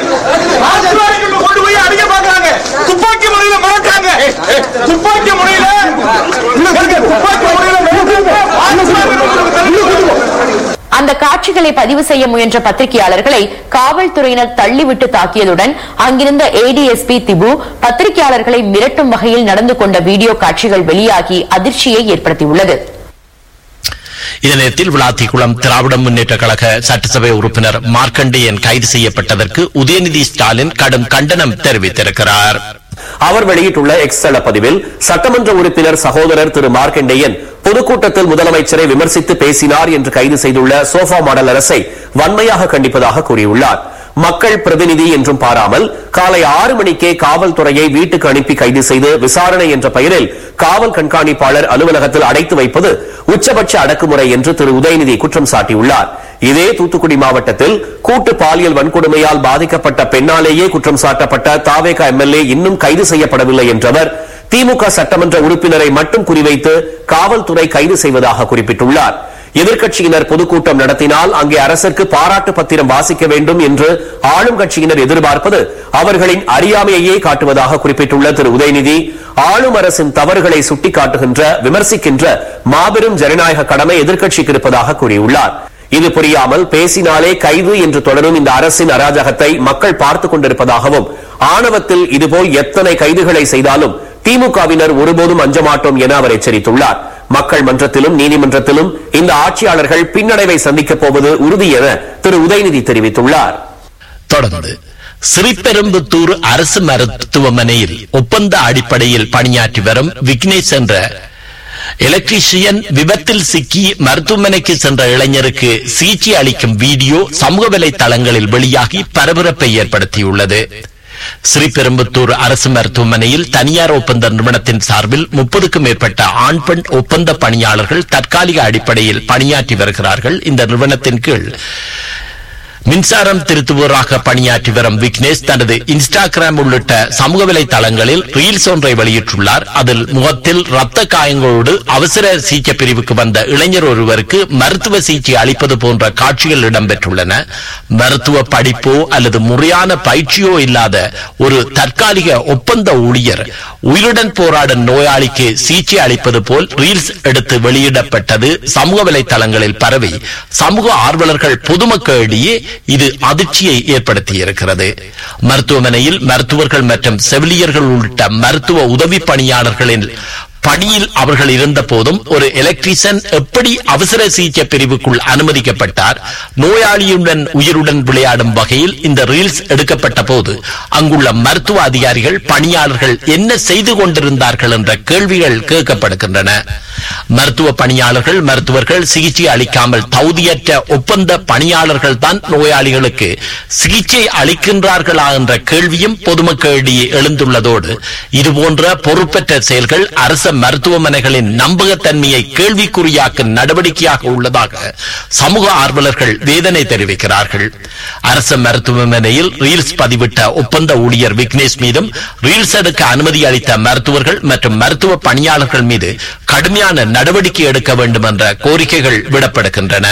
அந்த காட்சிகளை பதிவு செய்ய முயன்ற பத்திரிகையாளர்களை காவல்துறையினர் தள்ளிவிட்டு தாக்கியதுடன் அங்கிருந்த ஏடிஎஸ்பி திபு பத்திரிகையாளர்களை மிரட்டும் வகையில் நடந்து கொண்ட வீடியோ காட்சிகள் வெளியாகி அதிர்ச்சியை ஏற்படுத்தியுள்ளது. இதனத்தில் விளாத்திக்குளம் திராவிட முன்னேற்ற கழக சட்டசபை உறுப்பினர் மார்க்கண்டேயன் கைது செய்யப்பட்டதற்கு உதயநிதி ஸ்டாலின் கடும் கண்டனம் தெரிவித்திருக்கிறார். அவர் வெளியிட்டுள்ள எக்ஸ் தள பதிவில் சட்டமன்ற உறுப்பினர் சகோதரர் திரு மார்க்கண்டேயன் பொதுக்கூட்டத்தில் முதலமைச்சரை விமர்சித்து பேசினார் என்று கைது செய்துள்ள சோஃபா மாடல் அரசை வன்மையாக கண்டிப்பதாக கூறியுள்ளார். மக்கள் பிரதிநிதி என்றும் பாராமல் காலை 6 மணிக்கே காவல்துறையை வீட்டுக்கு அனுப்பி கைது செய்து விசாரணை என்ற பெயரில் காவல் கண்காணிப்பாளர் அலுவலகத்தில் அடைத்து வைப்பது உச்சபட்ச அடக்குமுறை என்று திரு உதயநிதி குற்றம் சாட்டியுள்ளார். இதே தூத்துக்குடி மாவட்டத்தில் கூட்டு பாலியல் வன்கொடுமையால் பாதிக்கப்பட்ட பெண்ணாலேயே குற்றம் சாட்டப்பட்ட தாவேகா எம்எல்ஏ இன்னும் கைது செய்யப்படவில்லை என்றவர் திமுக சட்டமன்ற உறுப்பினரை மட்டும் குறிவைத்து காவல்துறை கைது செய்வதாக குறிப்பிட்டுள்ளார். எதிர்க்கட்சியினர் பொதுக்கூட்டம் நடத்தினால் அங்கே அரசிற்கு பாராட்டு பத்திரம் வாசிக்க வேண்டும் என்று ஆளும் கட்சியினர் எதிர்பார்ப்பது அவர்களின் அறியாமையே காட்டுவதாக குறிப்பிட்டுள்ள திரு உதயநிதி ஆளும் அரசின் தவறுகளை சுட்டிக்காட்டுகின்ற விமர்சிக்கின்ற மாபெரும் ஜனநாயக கடமை எதிர்க்கட்சிக்கு இருப்பதாக கூறியுள்ளார். இது புரியாமல் பேசினாலே கைது என்று தொடரும் இந்த அரசின் அராஜகத்தை மக்கள் பார்த்துக் கொண்டிருப்பதாகவும் ஆணவத்தில் இதுபோல் எத்தனை கைதுகளை செய்தாலும் திமுகவினர் ஒருபோதும் அஞ்ச மாட்டோம் என அவர் எச்சரித்துள்ளார். மக்கள் மன்றத்திலும் நீதிமன்றத்திலும் இந்த ஆட்சியாளர்கள் பின்னடைவை சந்திக்கப் போவது உறுதி என திரு உதயநிதி தெரிவித்துள்ளார். தொடர்ந்து ஸ்ரீபெரும்புத்தூர் அரசு மருத்துவமனையில் ஒப்பந்த அடிப்படையில் பணியாற்றி வரும் விக்னேஷ் என்ற எலக்ட்ரீஷியன் விபத்தில் சிக்கி மருத்துவமனைக்கு சென்ற இளைஞருக்கு சிகிச்சை அளிக்கும் வீடியோ சமூக வலைதளங்களில் வெளியாகி பரபரப்பை ஏற்படுத்தியுள்ளது. ஸ்ரீபெரும்புத்தூர் அரசு மருத்துவமனையில் தனியார் ஒப்பந்த நிறுவனத்தின் சார்பில் 30க்கும் மேற்பட்ட ஆண் பெண் ஒப்பந்த பணியாளர்கள் தற்காலிக அடிப்படையில் பணியாற்றி வருகிறார்கள். இந்த நிறுவனத்தின் கீழ் மின்சாரம் திருத்துவோராக பணியாற்றி வரும் விக்னேஷ் தனது இன்ஸ்டாகிராம் உள்ளிட்ட சமூக வலைதளங்களில் ரீல்ஸ் ஒன்றை வெளியிட்டுள்ளார். அதில் முகத்தில் ரத்த காயங்களோடு அவசர சிகிச்சை பிரிவுக்கு வந்த இளைஞர் ஒருவருக்கு மருத்துவ சிகிச்சை அளிப்பது போன்ற காட்சிகள் இடம்பெற்றுள்ளன. மருத்துவ படிப்போ அல்லது முறையான பயிற்சியோ இல்லாத ஒரு தற்காலிக ஒப்பந்த ஊழியர் உயிருடன் போராடும் நோயாளிக்கு சிகிச்சை அளிப்பது போல் ரீல்ஸ் எடுத்து வெளியிடப்பட்டது சமூக வலைதளங்களில் பரவி சமூக ஆர்வலர்கள் பொதுமக்களிடையே இது அதிர்ச்சியை ஏற்படுத்தியிருக்கிறது. மருத்துவமனையில் மருத்துவர்கள் மற்றும் செவிலியர்கள் உள்ளிட்ட மருத்துவ உதவி பணியாளர்களின் பணியில் அவர்கள் இருந்த போதும் ஒரு எலக்ட்ரீஷியன் எப்படி அவசர சிகிச்சை பிரிவுக்குள் அனுமதிக்கப்பட்டார்? நோயாளியுடன் உயிருடன் விளையாடும் வகையில் இந்த ரீல்ஸ் எடுக்கப்பட்ட போது அங்குள்ள மருத்துவ அதிகாரிகள் பணியாளர்கள் என்ன செய்து கொண்டிருந்தார்கள் என்ற கேள்விகள் கேட்கப்படுகின்றன. மருத்துவ பணியாளர்கள் மருத்துவர்கள் சிகிச்சை அளிக்காமல் தகுதியற்ற ஒப்பந்த பணியாளர்கள் தான் நோயாளிகளுக்கு சிகிச்சை அளிக்கின்றார்களா என்ற கேள்வியும் பொதுமக்களிடையே எழுந்துள்ளதோடு இதுபோன்ற பொறுப்பற்ற செயல்கள் அரசு மருத்துவமனைகளின் நம்பகத்தன்மையை கேள்விக்குறியாக்கும் நடவடிக்கையாக உள்ளதாக சமூக ஆர்வலர்கள் வேதனை தெரிவிக்கிறார்கள். அரசு மருத்துவமனையில் ரீல்ஸ் பதிவிட்ட ஒப்பந்த ஊழியர் விக்னேஷ் மீதும் ரீல்ஸ் எடுக்க அனுமதி அளித்த மருத்துவர்கள் மற்றும் மருத்துவ பணியாளர்கள் மீது கடுமையான நடவடிக்கை எடுக்க வேண்டும் என்ற கோரிக்கைகள் விடப்படுகின்றன.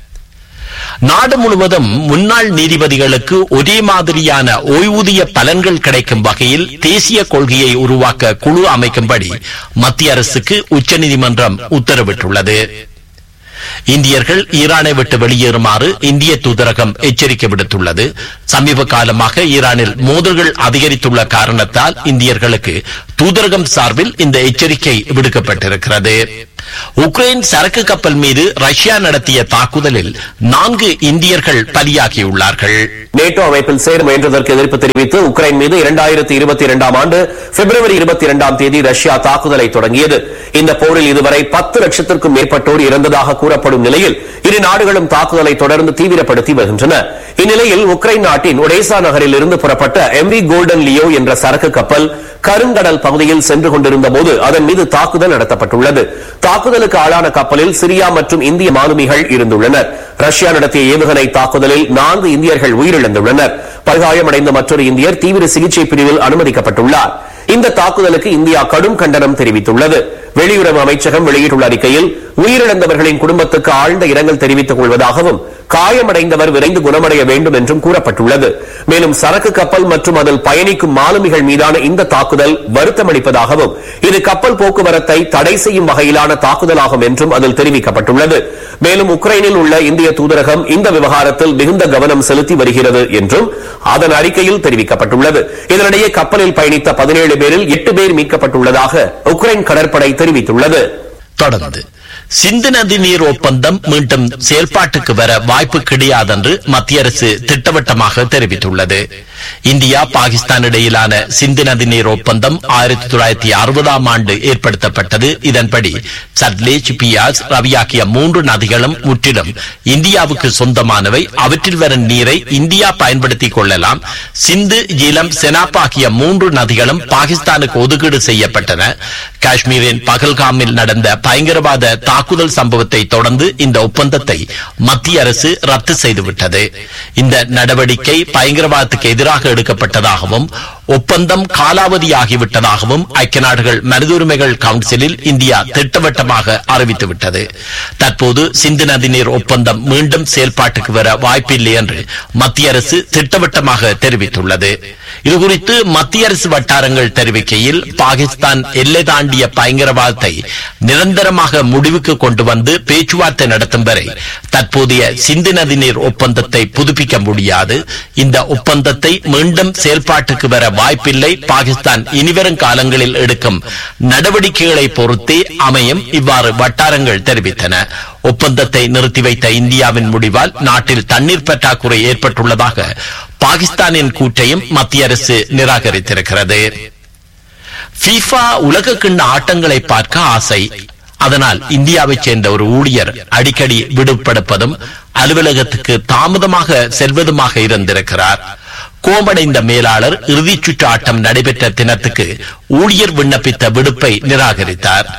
நாடு முழுவதும் முன்னாள் நீதிபதிகளுக்கு ஒரே மாதிரியான ஓய்வூதிய பலன்கள் கிடைக்கும் வகையில் தேசிய கொள்கையை உருவாக்க குழு அமைக்கும்படி மத்திய அரசுக்கு உச்சநீதிமன்றம் உத்தரவிட்டுள்ளது. இந்தியர்கள் ஈரானை விட்டு வெளியேறுமாறு இந்திய தூதரகம் எச்சரிக்கை விடுத்துள்ளது. சமீப காலமாக ஈரானில் மோதல்கள் அதிகரித்துள்ள காரணத்தால் இந்தியர்களுக்கு தூதரகம் சார்பில் இந்த எச்சரிக்கை விடுக்கப்பட்டிருக்கிறது. உக்ரைன் சரக்கு கப்பல் மீது ரஷ்யா நடத்திய தாக்குதலில் 4 இந்தியர்கள் பலியாகியுள்ளார்கள். நேட்டோ அமைப்பில் சேர முயன்றதற்கு எதிர்ப்பு தெரிவித்து உக்ரைன் மீது 2022 ஆண்டு பிப்ரவரி 22 தேதி ரஷ்யா தாக்குதலை தொடங்கியது. இந்த போரில் இதுவரை 10 லட்சத்திற்கும் மேற்பட்டோர் இறந்ததாக கூறப்படும் நிலையில் இரு நாடுகளும் தாக்குதலை தொடர்ந்து தீவிரப்படுத்தி வருகின்றன. இந்நிலையில் உக்ரைன் நாட்டின் ஒடேசா நகரில் இருந்து புறப்பட்ட எம்வி கோல்டன் லியோ என்ற சரக்கு கப்பல் கருங்கடல் பகுதியில் சென்று கொண்டிருந்த போது அதன் மீது தாக்குதல் நடத்தப்பட்டுள்ளது. தாக்குதலுக்கு ஆளான கப்பலில் சிரியா மற்றும் இந்திய மாலுமிகள் இருந்துள்ளனர். ரஷ்யா நடத்திய ஏவுகணை தாக்குதலில் 4 இந்தியர்கள் உயிரிழந்துள்ளனர். படுகாயமடைந்த மற்றொரு இந்தியர் தீவிர சிகிச்சை பிரிவில் அனுமதிக்கப்பட்டுள்ளார். இந்த தாக்குதலுக்கு இந்தியா கடும் கண்டனம் தெரிவித்துள்ளது. வெளியுறவு அமைச்சகம் வெளியிட்டுள்ள அறிக்கையில் உயிரிழந்தவர்களின் குடும்பத்துக்கு ஆழ்ந்த இரங்கல் தெரிவித்துக் கொள்வதாகவும் காயமடைந்தவர் விரைந்து குணமடைய வேண்டும் என்றும் கூறப்பட்டுள்ளது. மேலும் சரக்கு கப்பல் மற்றும் அதில் பயணிக்கும் மாலுமிகள் மீதான இந்த தாக்குதல் வருத்தமளிப்பதாகவும் இது கப்பல் போக்குவரத்தை தடை செய்யும் வகையிலான தாக்குதலாகும் என்றும் அதில் தெரிவிக்கப்பட்டுள்ளது. மேலும் உக்ரைனில் உள்ள இந்திய தூதரகம் இந்த விவகாரத்தில் மிகுந்த கவனம் செலுத்தி வருகிறது என்றும் அதன் அறிக்கையில் தெரிவிக்கப்பட்டுள்ளது. இதனிடையே கப்பலில் பயணித்த 17 பேரில் 8 பேர் மீட்கப்பட்டுள்ளதாக உக்ரைன் கடற்படை தெரிவித்துள்ளது. தொடர்ந்து சிந்து நதி நீர் ஒப்பந்தம் மீண்டும் செயல்பாட்டுக்கு வர வாய்ப்பு கிடையாதென்று மத்திய அரசு திட்டவட்டமாக தெரிவித்துள்ளது. இந்தியா பாகிஸ்தான் இடையிலான சிந்து நதி நீர் ஒப்பந்தம் 1960 ஆண்டு ஏற்படுத்தப்பட்டது. இதன்படி சட்லேஜ், பியாஸ், ரவி ஆகிய 3 நதிகளும் முற்றிலும் இந்தியாவுக்கு சொந்தமானவை. அவற்றில் வரும் நீரை இந்தியா பயன்படுத்திக் கொள்ளலாம். சிந்து, ஜீலம், செனாப் ஆகிய 3 நதிகளும் பாகிஸ்தானுக்கு ஒதுக்கீடு செய்யப்பட்டன. காஷ்மீரின் பகல்காமில் நடந்த பயங்கரவாத தாக்குதல் சம்பவத்தை தொடர்ந்து இந்த ஒப்பந்தத்தை மத்திய அரசு ரத்து செய்துவிட்டது. இந்த நடவடிக்கை பயங்கரவாதத்துக்கு எதிராக எடுக்கப்பட்டதாகவும் ஒப்பந்தம் காலாவதியாகிவிட்டதாகவும் ஐக்கிய நாடுகள் மனித உரிமைகள் கவுன்சிலில் இந்தியா திட்டவட்டமாக அறிவித்துவிட்டது. தற்போது சிந்து நதிநீர் ஒப்பந்தம் மீண்டும் செயல்பாட்டுக்கு வர வாய்ப்பில்லை என்று மத்திய அரசு திட்டவட்டமாக தெரிவித்துள்ளது. இதுகுறித்து மத்திய அரசு வட்டாரங்கள் தெரிவிக்கையில் பாகிஸ்தான் எல்லை தாண்டிய பயங்கரவாதத்தை நிரந்தரமாக முடிவுக்கு கொண்டு வந்து பேச்சுவார்த்தை நடத்தும் வரை தற்போதைய சிந்து நதிநீர் ஒப்பந்தத்தை புதுப்பிக்க முடியாது. இந்த ஒப்பந்தத்தை மீண்டும் செயல்பாட்டுக்கு வர வாய்ப்பில்லை. பாகிஸ்தான் இனிவரும் காலங்களில் எடுக்கும் நடவடிக்கைகளை பொறுத்தே அமையும். இவ்வாறு வட்டாரங்கள் தெரிவித்தன. ஒப்பந்தத்தை நிறுத்தி வைத்த இந்தியாவின் முடிவால் நாட்டில் தண்ணீர் பற்றாக்குறை ஏற்பட்டுள்ளதாக பாகிஸ்தானின் கூற்றையும் மத்திய அரசு நிராகரித்திருக்கிறது. FIFA உலக கிண்ண ஆட்டங்களை பார்க்க ஆசை. அதனால் இந்தியாவைச் சேர்ந்த ஒரு ஊழியர் அடிக்கடி விடுபடுப்பதும் அலுவலகத்துக்கு தாமதமாக செல்வதுமாக இருந்திருக்கிறார். கோபடைந்த மேலாளர் இறுதிச் சுற்று ஆட்டம் நடைபெற்ற தினத்துக்கு ஊழியர் விண்ணப்பித்த விடுப்பை நிராகரித்தார்.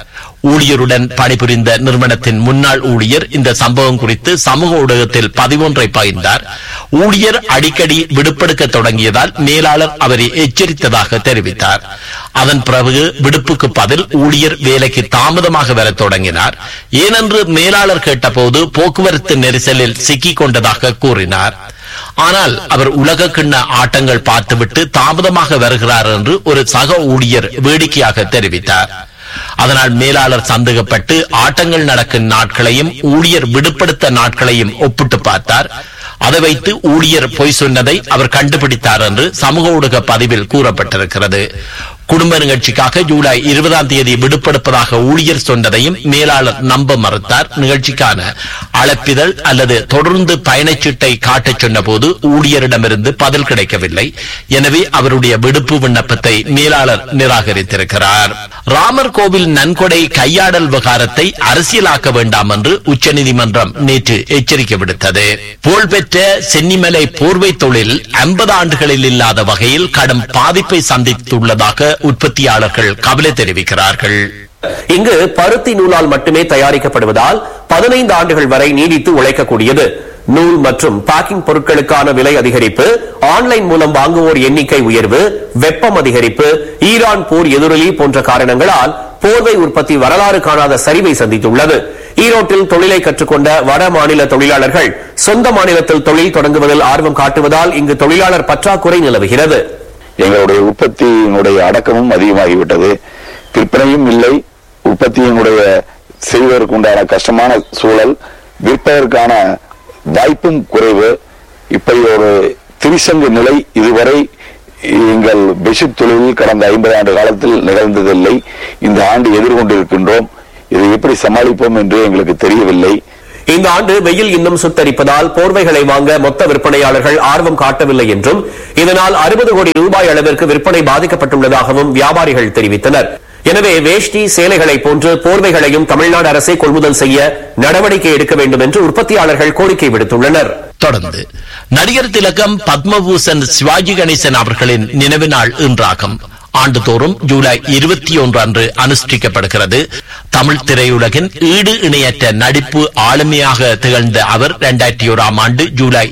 ஊழியருடன் பணிபுரிந்த நிறுவனத்தின் முன்னாள் ஊழியர் இந்த சம்பவம் குறித்து சமூக ஊடகத்தில் பதிவொன்றை பகிர்ந்தார். ஊழியர் அடிக்கடி விடுப்பெடுக்க தொடங்கியதால் மேலாளர் அவரை எச்சரித்ததாக தெரிவித்தார். அதன் பிறகு விடுப்புக்கு பதில் ஊழியர் வேலைக்கு தாமதமாக வர தொடங்கினார். ஏனென்று மேலாளர் கேட்டபோது போக்குவரத்து நெரிசலில் சிக்கிக் கொண்டதாக கூறினார். ஆனால் அவர் உலக கிண்ண ஆட்டங்கள் பார்த்துவிட்டு தாமதமாக வருகிறார் என்று ஒரு சக ஊழியர் வேடிக்கையாக தெரிவித்தார். அதனால் மேலாளர் சந்தேகப்பட்டு ஆட்டங்கள் நடக்கும் நாட்களையும் ஊழியர் விடுபடுத்த நாட்களையும் ஒப்பிட்டு பார்த்தார். அதை வைத்து ஊழியர் பொய் சொன்னதை அவர் கண்டுபிடித்தார் என்று சமூக ஊடக பதிவில் கூறப்பட்டிருக்கிறது. குடும்ப நிகழ்ச்சிக்காக ஜூலை 20 விடுபடுப்பதாக ஊழியர் சொன்னதையும் மேலாளர் நம்ப மறுத்தார். நிகழ்ச்சிக்கான அழைப்பிதழ் அல்லது தொடர்ந்து பயணச்சீட்டை காட்டச் சொன்ன போது ஊழியரிடமிருந்து பதில் கிடைக்கவில்லை. எனவே அவருடைய விடுப்பு விண்ணப்பத்தை மேலாளர் நிராகரித்திருக்கிறார். ராமர் கோவில் நன்கொடை கையாடல் விவகாரத்தை அரசியலாக்க வேண்டாம் என்று உச்சநீதிமன்றம் நேற்று எச்சரிக்கை விடுத்தது. புகழ்பெற்ற சென்னிமலை போர்வை தொழில் 50 ஆண்டுகளில் இல்லாத வகையில் கடும் பாதிப்பை சந்தித்துள்ளதாக உற்பத்தியாளர்கள் கவலை தெரிவிக்கிறார்கள். இங்கு பருத்தி நூலால் மட்டுமே தயாரிக்கப்படுவதால் 15 ஆண்டுகள் வரை நீடித்து உழைக்கக்கூடியது. நூல் மற்றும் பேக்கிங் பொருட்களுக்கான விலை அதிகரிப்பு, ஆன்லைன் மூலம் வாங்குவோர் எண்ணிக்கை உயர்வு, வெப்பம் அதிகரிப்பு, ஈரான் போர் எதிரொலி போன்ற காரணங்களால் போர்வை உற்பத்தி வரலாறு காணாத சரிவை சந்தித்துள்ளது. ஈரோட்டில் தொழிலை கற்றுக்கொண்ட வட மாநில தொழிலாளர்கள் சொந்த மாநிலத்தில் தொழில் தொடங்குவதில் ஆர்வம் காட்டுவதால் இங்கு தொழிலாளர் பற்றாக்குறை நிலவுகிறது. எங்களுடைய உற்பத்தியினுடைய அடக்கமும் அதிகமாகிவிட்டது. விற்பனையும் இல்லை. உற்பத்தியினுடைய செய்வதற்கு உண்டான கஷ்டமான சூழல், விற்பதற்கான வாய்ப்பும் குறைவு. இப்படி ஒரு திரிசங்கு நிலை இதுவரை எங்கள் பெட்ஷீட் தொழிலில் கடந்த 50 ஆண்டு காலத்தில் நிகழ்ந்ததில்லை. இந்த ஆண்டு எதிர்கொண்டிருக்கின்றோம். இதை எப்படி சமாளிப்போம் என்று எங்களுக்கு தெரியவில்லை. இந்த ஆண்டு வெயில் இன்னும் சுத்தரிப்பதால் போர்வைகளை வாங்க மொத்த விற்பனையாளர்கள் ஆர்வம் காட்டவில்லை என்றும் இதனால் 60 கோடி ரூபாய் அளவிற்கு விற்பனை பாதிக்கப்பட்டுள்ளதாகவும் வியாபாரிகள் தெரிவித்தனர். எனவே வேஷ்டி சேலைகளை போன்று போர்வைகளையும் தமிழ்நாடு அரசை கொள்முதல் செய்ய நடவடிக்கை எடுக்க வேண்டும் என்று உற்பத்தியாளர்கள் கோரிக்கை விடுத்துள்ளனர். தொடர்ந்து நடிகர் திலகம் பத்மபூஷன் சிவாஜி கணேசன் அவர்களின் நினைவு நாள் இன்றாகும். ஆண்டுதோறும் ஜூலை 21 அன்று அனுஷ்டிக்கப்படுகிறது. தமிழ் திரையுலகின் ஈடு இணையற்ற நடிப்பு ஆளுமையாக திகழ்ந்த அவர் 2001 ஆண்டு ஜூலை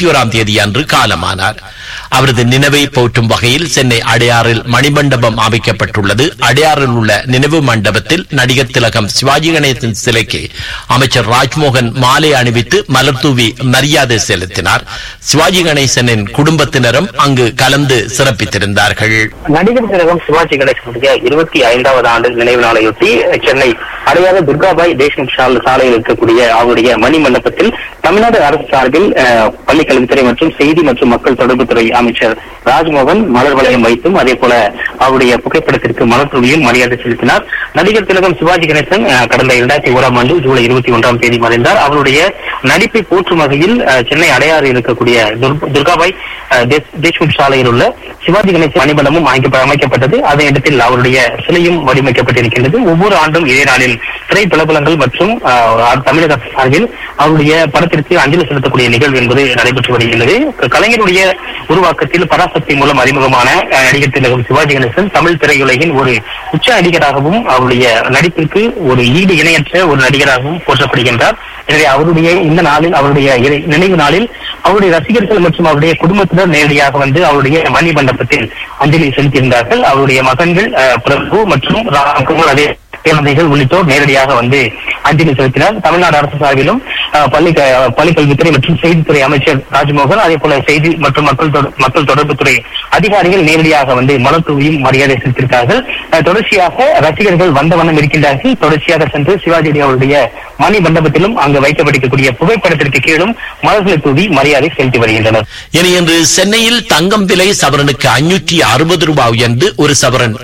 21 அன்று காலமானார். அவரது நினைவை போற்றும் வகையில் சென்னை அடையாறில் மணிமண்டபம் அமைக்கப்பட்டுள்ளது. அடையாறில் உள்ள நினைவு மண்டபத்தில் நடிகர் திலகம் சிவாஜி கணேசன் சிலைக்கு அமைச்சர் ராஜ்மோகன் மாலை அணிவித்து மலர்தூவி மரியாதை செலுத்தினார். சிவாஜி கணேசனின் குடும்பத்தினரும் அங்கு கலந்து சிறப்பித்திருந்தார்கள். நடிகர் திலகம் சிவாஜி கணேசனுடைய 25வது ஆண்டு நினைவு நாளையொட்டி சென்னை அடையாறு துர்காபாய் தேஷ்முக் சாலையில் இருக்கக்கூடிய அவருடைய மணிமண்டபத்தில் தமிழ்நாடு அரசு சார்பில் பள்ளிக்கல்வித்துறை மற்றும் செய்தி மற்றும் மக்கள் தொடர்புத்துறை அமைச்சர் ராஜ்மோகன் மலர் வளையம் வைத்தும் அதே போல அவருடைய புகைப்படத்திற்கு மலர் தூவியும் மரியாதை செலுத்தினார். நடிகர் திலகம் சிவாஜி கணேசன் கடந்த 2001 ஆண்டு ஜூலை 21 மறைந்தார். அவருடைய நடிப்பை போற்றும் வகையில் சென்னை அடையாறு இருக்கக்கூடிய துர்காபாய் தேஷ்முக் சாலையில் உள்ள சிவாஜி கணேசன் மணிமண்டபமும் அமைக்கப்பட்டது. அதே இடத்தில் அவருடைய சிலையும் வடிவமைக்கப்பட்டிருக்கின்றது. ஒவ்வொரு ஆண்டும் இதே நாளில் திரை பிரபலங்கள் மற்றும் தமிழக சார்பில் அவருடைய படத்திற்கு அஞ்சலி செலுத்தக்கூடிய நிகழ்வு என்பது நடைபெற்று வருகின்றது. கலைஞருடைய உருவாக்கத்தில் பராசக்தி மூலம் அறிமுகமான நடிகர் திலகம் சிவாஜி கணேசன் தமிழ் திரையுலகின் ஒரு உச்ச நடிகராகவும் அவருடைய நடிப்பிற்கு ஒரு ஈடு இணையற்ற ஒரு நடிகராகவும் போற்றப்படுகின்றார். எனவே அவருடைய இந்த நாளில் அவருடைய நினைவு நாளில் அவருடைய ரசிகர்கள் மற்றும் அவருடைய குடும்பத்தினர் நேரடியாக வந்து அவருடைய மணிமண்டபத்தில் அஞ்சலி செலுத்தியிருந்தார்கள். அவருடைய மகன்கள் பிரபு மற்றும் ராம்குமார் அதே குழந்தைகள் உள்ளிட்டோர் நேரடியாக வந்து அஞ்சலி செலுத்தினார். தமிழ்நாடு அரசு சார்பிலும் பள்ளிக்கல்வித்துறை மற்றும் செய்தித்துறை அமைச்சர் ராஜ்மோகன் அதே போல செய்தி மற்றும் மக்கள் தொடர்புத்துறை அதிகாரிகள் நேரடியாக வந்து மலர் தூவியும் மரியாதை செலுத்தியிருக்கிறார்கள். தொடர்ச்சியாக ரசிகர்கள் வந்த வண்ணம் இருக்கின்றார்கள். தொடர்ச்சியாக சென்று சிவாஜி அவருடைய மணி மண்டபத்திலும் அங்கு வைக்கப்பட்டிருக்கக்கூடிய புகைப்படத்திற்கு கீழும் மலர்களை தூவி மரியாதை செலுத்தி வருகின்றனர். இன்று சென்னையில் தங்கம் விலை சவரனுக்கு 560 ரூபாய் உயர்ந்து ஒரு சவரன்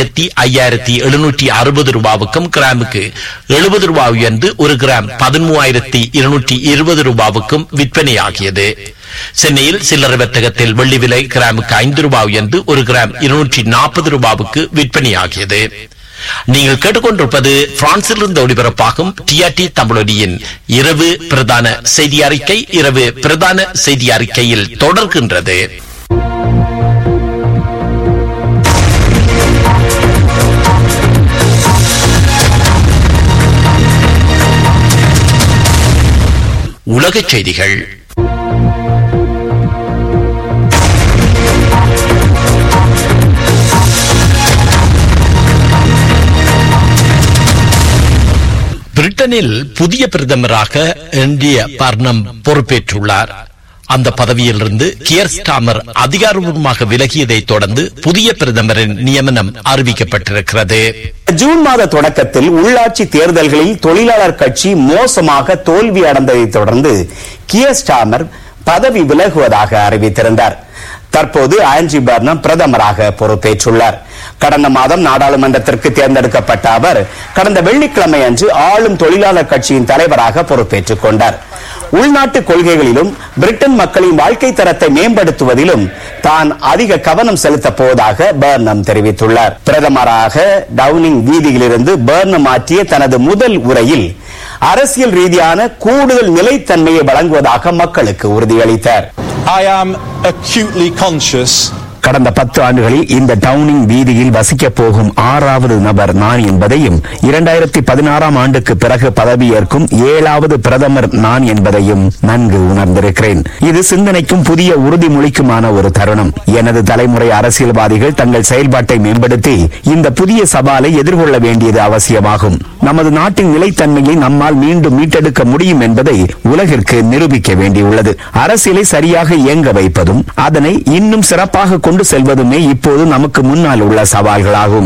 1,05,760 ரூபாவுக்கும் கிராமுக்கு 70 ரூபாய் உயர்ந்து ஒரு கிராம் 13,220 ரூபாவுக்கும் விற்பனையாகியது. சென்னையில் சில்லறை வர்த்தகத்தில் வெள்ளி விலை கிராமுக்கு 5 ரூபாய் உயர்ந்து ஒரு கிராம் 240 ரூபாவுக்கு விற்பனையாகியது. நீங்கள் கேட்டுக்கொண்டிருப்பது பிரான்சிலிருந்து ஒளிபரப்பாகும் டிஆர்டி தமிழொலியின் இரவு பிரதான செய்தி அறிக்கை. இரவு பிரதான செய்தி அறிக்கையில் தொடர்கின்றது. உலகச் செய்திகள். பிரிட்டனில் புதிய பிரதமராக ஆண்டி பர்னம் பொறுப்பேற்றுள்ளார். அந்த பதவியிலிருந்து கியர் ஸ்டாமர் அதிகாரப்பூர்வமாக விலகியதை தொடர்ந்து புதிய பிரதமரின் நியமனம் அறிவிக்கப்பட்டிருக்கிறது. ஜூன் மாத தொடக்கத்தில் உள்ளாட்சி தேர்தல்களில் தொழிலாளர் கட்சி மோசமாக தோல்வி அடைந்ததை தொடர்ந்து கியர் ஸ்டாமர் பதவி விலகுவதாக அறிவித்திருந்தார். தற்போது ஆண்டி பர்னம் பிரதமராக பொறுப்பேற்றுள்ளார். கடந்த மாதம் நாடாளுமன்றத்திற்கு தேர்ந்தெடுக்கப்பட்ட அவர் கடந்த வெள்ளிக்கிழமை அன்று ஆளும் தொழிலாளர் கட்சியின் தலைவராக பொறுப்பேற்றுக் கொண்டார். உள்நாட்டு கொள்கைகளிலும் பிரிட்டன் மக்களின் வாழ்க்கை தரத்தை மேம்படுத்துவதிலும் தான் அதிக கவனம் செலுத்தப் போவதாக பர்னம் தெரிவித்துள்ளார். பிரதமராக டவுனிங் வீதியிலிருந்து பர்னம் ஆற்றிய தனது முதல் உரையில் அரசியல் ரீதியான கூடுதல் நிலைத்தன்மையை வழங்குவதாக மக்களுக்கு உறுதியளித்தார். I am acutely conscious. கடந்த 10 ஆண்டுகளில் இந்த டவுனிங் வீதியில் வசிக்கப் போகும் 6வது நபர் நான் என்பதையும் 2016 ஆண்டுக்கு பிறகு பதவியேற்கும் 7வது பிரதமர் நான் என்பதையும் நன்கு உணர்ந்திருக்கிறேன். இது சிந்தனைக்கும் புதிய உறுதிமொழிக்குமான ஒரு தருணம். எனது தலைமுறை அரசியல்வாதிகள் தங்கள் செயல்பாட்டை மேம்படுத்தி இந்த புதிய சவாலை எதிர்கொள்ள வேண்டியது அவசியமாகும். நமது நாட்டின் நிலைத்தன்மையை நம்மால் மீண்டும் மீட்டெடுக்க முடியும் என்பதை உலகிற்கு நிரூபிக்க வேண்டியுள்ளது. அரசியலை சரியாக இயங்க வைப்பதும் அதனை இன்னும் சிறப்பாக கொண்டு செல்வதுமே இப்போது நமக்கு முன்னால் உள்ள சவால்களாகும்.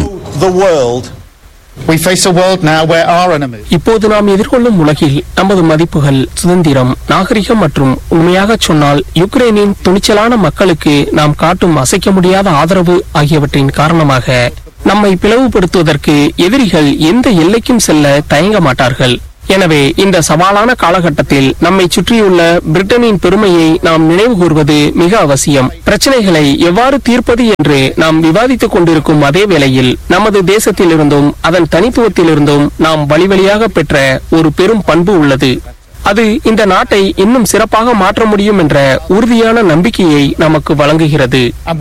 இப்போது நாம் எதிர்கொள்ளும் உலகில் நமது மதிப்புகள், சுதந்திரம், நாகரிகம் மற்றும் உண்மையாக சொன்னால் யுக்ரைனின் துணிச்சலான மக்களுக்கு நாம் காட்டும் அசைக்க முடியாத ஆதரவு ஆகியவற்றின் காரணமாக நம்மை பிளவுபடுத்துவதற்கு எதிரிகள் எந்த எல்லைக்கும் செல்ல தயங்க மாட்டார்கள். எனவே இந்த சவாலான காலகட்டத்தில் நம்மை சுற்றியுள்ள பிரிட்டனின் பெருமையை நாம் நினைவு கூர்வது மிக அவசியம். பிரச்சனைகளை எவ்வாறு தீர்ப்பது என்று நாம் விவாதித்துக் கொண்டிருக்கும் அதே வேளையில் நமது தேசத்திலிருந்தும் அதன் தனித்துவத்திலிருந்தும் நாம் வழிவழியாக பெற்ற ஒரு பெரும் பண்பு உள்ளது. அது இந்த நாட்டை இன்னும் சிறப்பாக மாற்ற முடியும் என்ற உறுதியான நம்பிக்கையை நமக்கு வழங்குகிறது.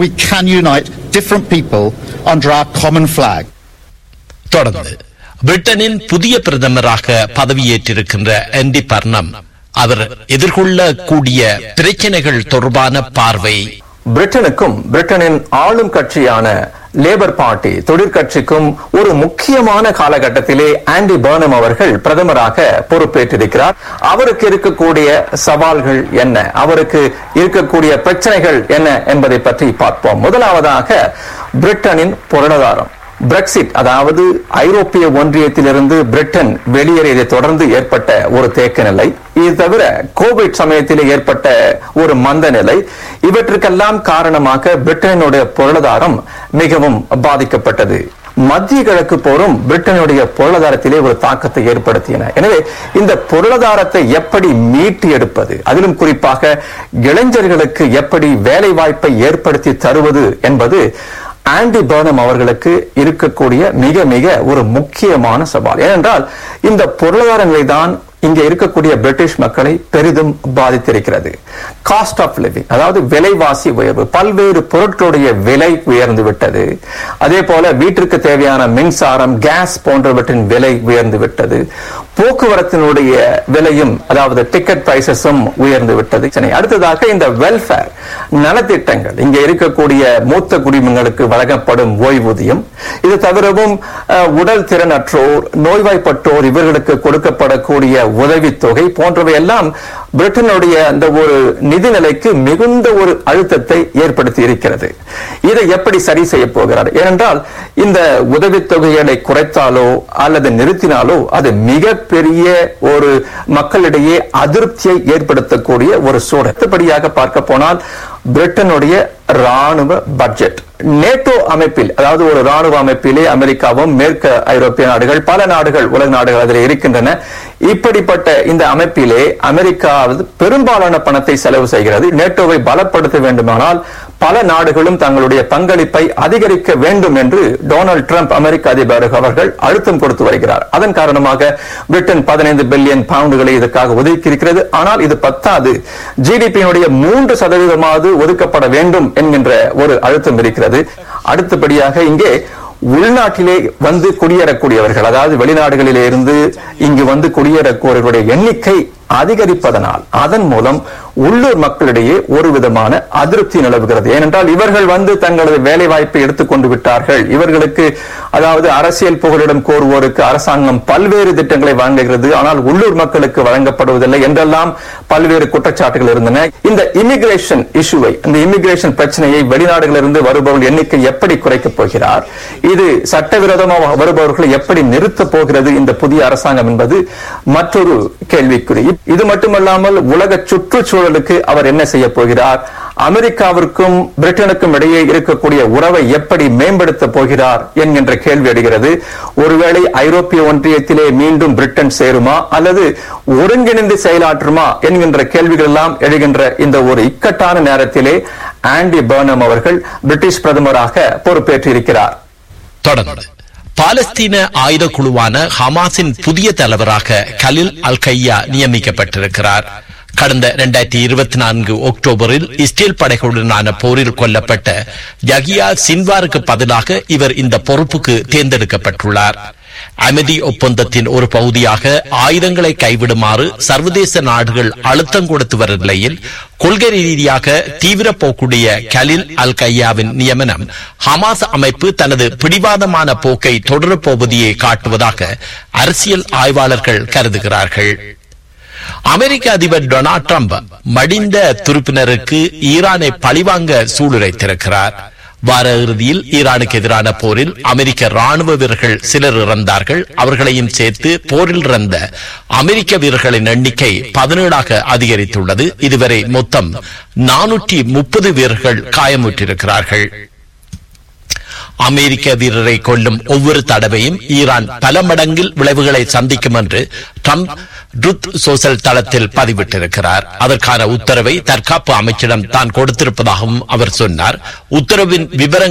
தொடர்ந்து பிரிட்டனின் புதிய பிரதமராக பதவியேற்றிருக்கின்ற ஆண்டி பர்னம் அவர் எதிர்கொள்ளக்கூடிய பிரச்சனைகள் தொடர்பான பார்வை. பிரிட்டனுக்கும் பிரிட்டனின் ஆளும் கட்சியான லேபர் பார்ட்டி தொழிற்கட்சிக்கும் ஒரு முக்கியமான காலகட்டத்திலே ஆண்டி பர்னம் அவர்கள் பிரதமராக பொறுப்பேற்றிருக்கிறார். அவருக்கு இருக்கக்கூடிய சவால்கள் என்ன, அவருக்கு இருக்கக்கூடிய பிரச்சனைகள் என்ன என்பதை பற்றி பார்ப்போம். முதலாவதாக பிரிட்டனின் பொருளாதாரம். பிரெக்சிட், அதாவது ஐரோப்பிய ஒன்றியத்திலிருந்து பிரிட்டன் வெளியேறியதை தொடர்ந்து ஏற்பட்ட ஒரு தேக்க நிலை, இது தவிர கோவிட் சமயத்தில் ஏற்பட்ட ஒரு மந்த நிலை, இவற்றுக்கெல்லாம் காரணமாக பிரிட்டனுடைய பொருளாதாரம் மிகவும் பாதிக்கப்பட்டது. மத்திய கிழக்கு போரும் பிரிட்டனுடைய பொருளாதாரத்திலே ஒரு தாக்கத்தை ஏற்படுத்தின. எனவே இந்த பொருளாதாரத்தை எப்படி மீட்டு எடுப்பது, அதிலும் குறிப்பாக இளைஞர்களுக்கு எப்படி வேலை வாய்ப்பை ஏற்படுத்தி தருவது என்பது ஆண்டி பர்னம் அவர்களுக்கு இருக்கக்கூடிய மிக மிக ஒரு முக்கியமான சவால். ஏனென்றால் இந்த பொருளாதார நிலைதான் இங்க இருக்கக்கூடிய பிரிட்டிஷ் மக்களை பெரிதும் பாதித்திருக்கிறது. காஸ்ட் ஆஃப் லிவிங், அதாவது விலைவாசி உயர்வு, பல்வேறு பொருட்களுடைய விலை உயர்ந்து விட்டது. அதே போல வீட்டிற்கு தேவையான மின்சாரம், கேஸ் போன்றவற்றின் விலை உயர்ந்து விட்டது. போக்குவரத்தினுடைய விலையும், அதாவது டிக்கெட் பிரைசஸும் உயர்ந்து விட்டது. அடுத்ததாக இந்த வெல்ஃபேர் நலத்திட்டங்கள், இங்க இருக்கக்கூடிய மூத்த குடிமக்களுக்கு வழங்கப்படும் ஓய்வூதியம், இது தவிரவும் உடல் திறனற்றோர், நோய்வாய்ப்பட்டோர் இவர்களுக்கு கொடுக்கப்படக்கூடிய உதவித்தொகை போன்றவை எல்லாம் பிரிட்டனுடைய அந்த ஒரு நிதி நிலைக்கு மிகுந்த ஒரு அழுத்தத்தை ஏற்படுத்தி இருக்கிறது. இதை எப்படி சரி செய்ய போகிறார்? ஏனென்றால் இந்த உதவித்தொகைகளை குறைத்தாலோ அல்லது நிறுத்தினாலோ அது மிகப்பெரிய ஒரு மக்களிடையே அதிருப்தியை ஏற்படுத்தக்கூடிய ஒரு சூழல். அடுத்தபடியாக பார்க்க போனால் பிரிட்டனுடைய ராணுவ பட்ஜெட். நேட்டோ அமைப்பில், அதாவது ஒரு ராணுவ அமைப்பிலே அமெரிக்காவும் மேற்கு ஐரோப்பிய நாடுகள், பல நாடுகள், உலக நாடுகள் அதில் இருக்கின்றன. இப்படிப்பட்ட இந்த அமைப்பிலே அமெரிக்கா பெரும்பாலான பணத்தை செலவு செய்கிறது. நேட்டோவை பலப்படுத்த வேண்டுமானால் பல நாடுகளும் தங்களுடைய பங்களிப்பை அதிகரிக்க வேண்டும் என்று டொனால்டு டிரம்ப் அமெரிக்க அதிபர் அவர்கள் அழுத்தம் கொடுத்து வருகிறார். அதன் காரணமாக பிரிட்டன் 15 பில்லியன் பவுண்டுகளை இதற்காக ஒதுக்கி இருக்கிறது. ஆனால் இது பத்தாது, ஜிடிபியினுடைய 3% ஒதுக்கப்பட வேண்டும் என்கின்ற ஒரு அழுத்தம் இருக்கிறது. அடுத்தபடியாக இங்கே உள்நாட்டிலே வந்து குடியேறக்கூடியவர்கள், அதாவது வெளிநாடுகளிலே இருந்து இங்கு வந்து குடியேறக்கூடியவர்களுடைய எண்ணிக்கை அதிகரிப்பதனால் அதன் மூலம் உள்ளூர் மக்களிடையே ஒரு விதமான அதிருப்தி நிலவுகிறது. ஏனென்றால் இவர்கள் வந்து தங்களது வேலை வாய்ப்பை எடுத்துக்கொண்டு விட்டார்கள், இவர்களுக்கு அதாவது அரசியல் புகலிடம் கோருவோருக்கு அரசாங்கம் பல்வேறு திட்டங்களை வழங்குகிறது, ஆனால் உள்ளூர் மக்களுக்கு வழங்கப்படுவதில்லை என்றெல்லாம் பல்வேறு குற்றச்சாட்டுகள் இருந்தன. இந்த இமிகிரேஷன் இஷ்யூவை, இந்த இமிகிரேஷன் பிரச்சனையை வெளிநாடுகளிலிருந்து வருபவர்கள் எண்ணிக்கை எப்படி குறைக்கப் போகிறார், இது சட்டவிரோதமாக வருபவர்களை எப்படி நிறுத்தப் போகிறது இந்த புதிய அரசாங்கம் என்பது மற்றொரு கேள்விக்குறி. இது மட்டுமல்லாமல் உலக சுற்றுச்சூழலுக்கு அவர் என்ன செய்ய போகிறார், அமெரிக்காவிற்கும் பிரிட்டனுக்கும் இடையே இருக்கக்கூடிய உறவை எப்படி மேம்படுத்த போகிறார் என்கின்ற கேள்வி எழுகிறது. ஒருவேளை ஐரோப்பிய ஒன்றியத்திலே மீண்டும் பிரிட்டன் சேருமா அல்லது ஒருங்கிணைந்து செயலாற்றுமா என்கின்ற கேள்விகள் எல்லாம் எழுகின்ற இந்த ஒரு இக்கட்டான நேரத்திலே ஆண்டி பர்னம் அவர்கள் பிரிட்டிஷ் பிரதமராக பொறுப்பேற்றிருக்கிறார். தொடர்ந்து பாலஸ்தீன ஆயுத குழுவான ஹமாஸின் புதிய தலைவராக கலில் அல்-கையா நியமிக்கப்பட்டிருக்கிறார். கடந்த 2024 அக்டோபரில் இஸ்ரேல் படைகளுடனான போரில் கொல்லப்பட்ட யஹ்யா சின்வாருக்கு பதிலாக இவர் இந்த பொறுப்புக்கு தேர்ந்தெடுக்கப்பட்டுள்ளார். அமைதி ஒப்பந்தத்தின் ஒரு பகுதியாக ஆயுதங்களை கைவிடுமாறு சர்வதேச நாடுகள் அழுத்தம் கொடுத்து வரும் நிலையில் கொள்கை ரீதியாக தீவிர போக்குடைய கலில் அல்-கையாவின் நியமனம் ஹமாஸ் அமைப்பு தனது பிடிவாதமான போக்கை தொடரப் போவதையே காட்டுவதாக அரசியல் ஆய்வாளர்கள் கருதுகிறார்கள். அமெரிக்க அதிபர் டொனால்ட் ட்ரம்ப் மடிந்த துருப்பினருக்கு ஈரானை பழிவாங்க சூளுரைத்திருக்கிறார். வார இறுதியில் ஈரானுக்கு எதிரான போரில் அமெரிக்க ராணுவ வீரர்கள் சிலர் இறந்தார்கள். அவர்களையும் சேர்த்து போரில் இறந்த அமெரிக்க வீரர்களின் எண்ணிக்கை 17 அதிகரித்துள்ளது. இதுவரை மொத்தம் 430 வீரர்கள் காயமுற்றிருக்கிறார்கள். அமெரிக்க வீரரை கொல்லும் ஒவ்வொரு தடவையும் ஈரான் பல மடங்கில் விளைவுகளை சந்திக்கும் என்று ட்ரம்ப் ட்ரூத் சோஷல் தளத்தில் பதிவிட்டிருக்கிறார். அதற்கான உத்தரவை தற்காப்பு அமைச்சிடம் தான் கொடுத்திருப்பதாகவும் அவர் சொன்னார். உத்தரவின் விவரங்கள்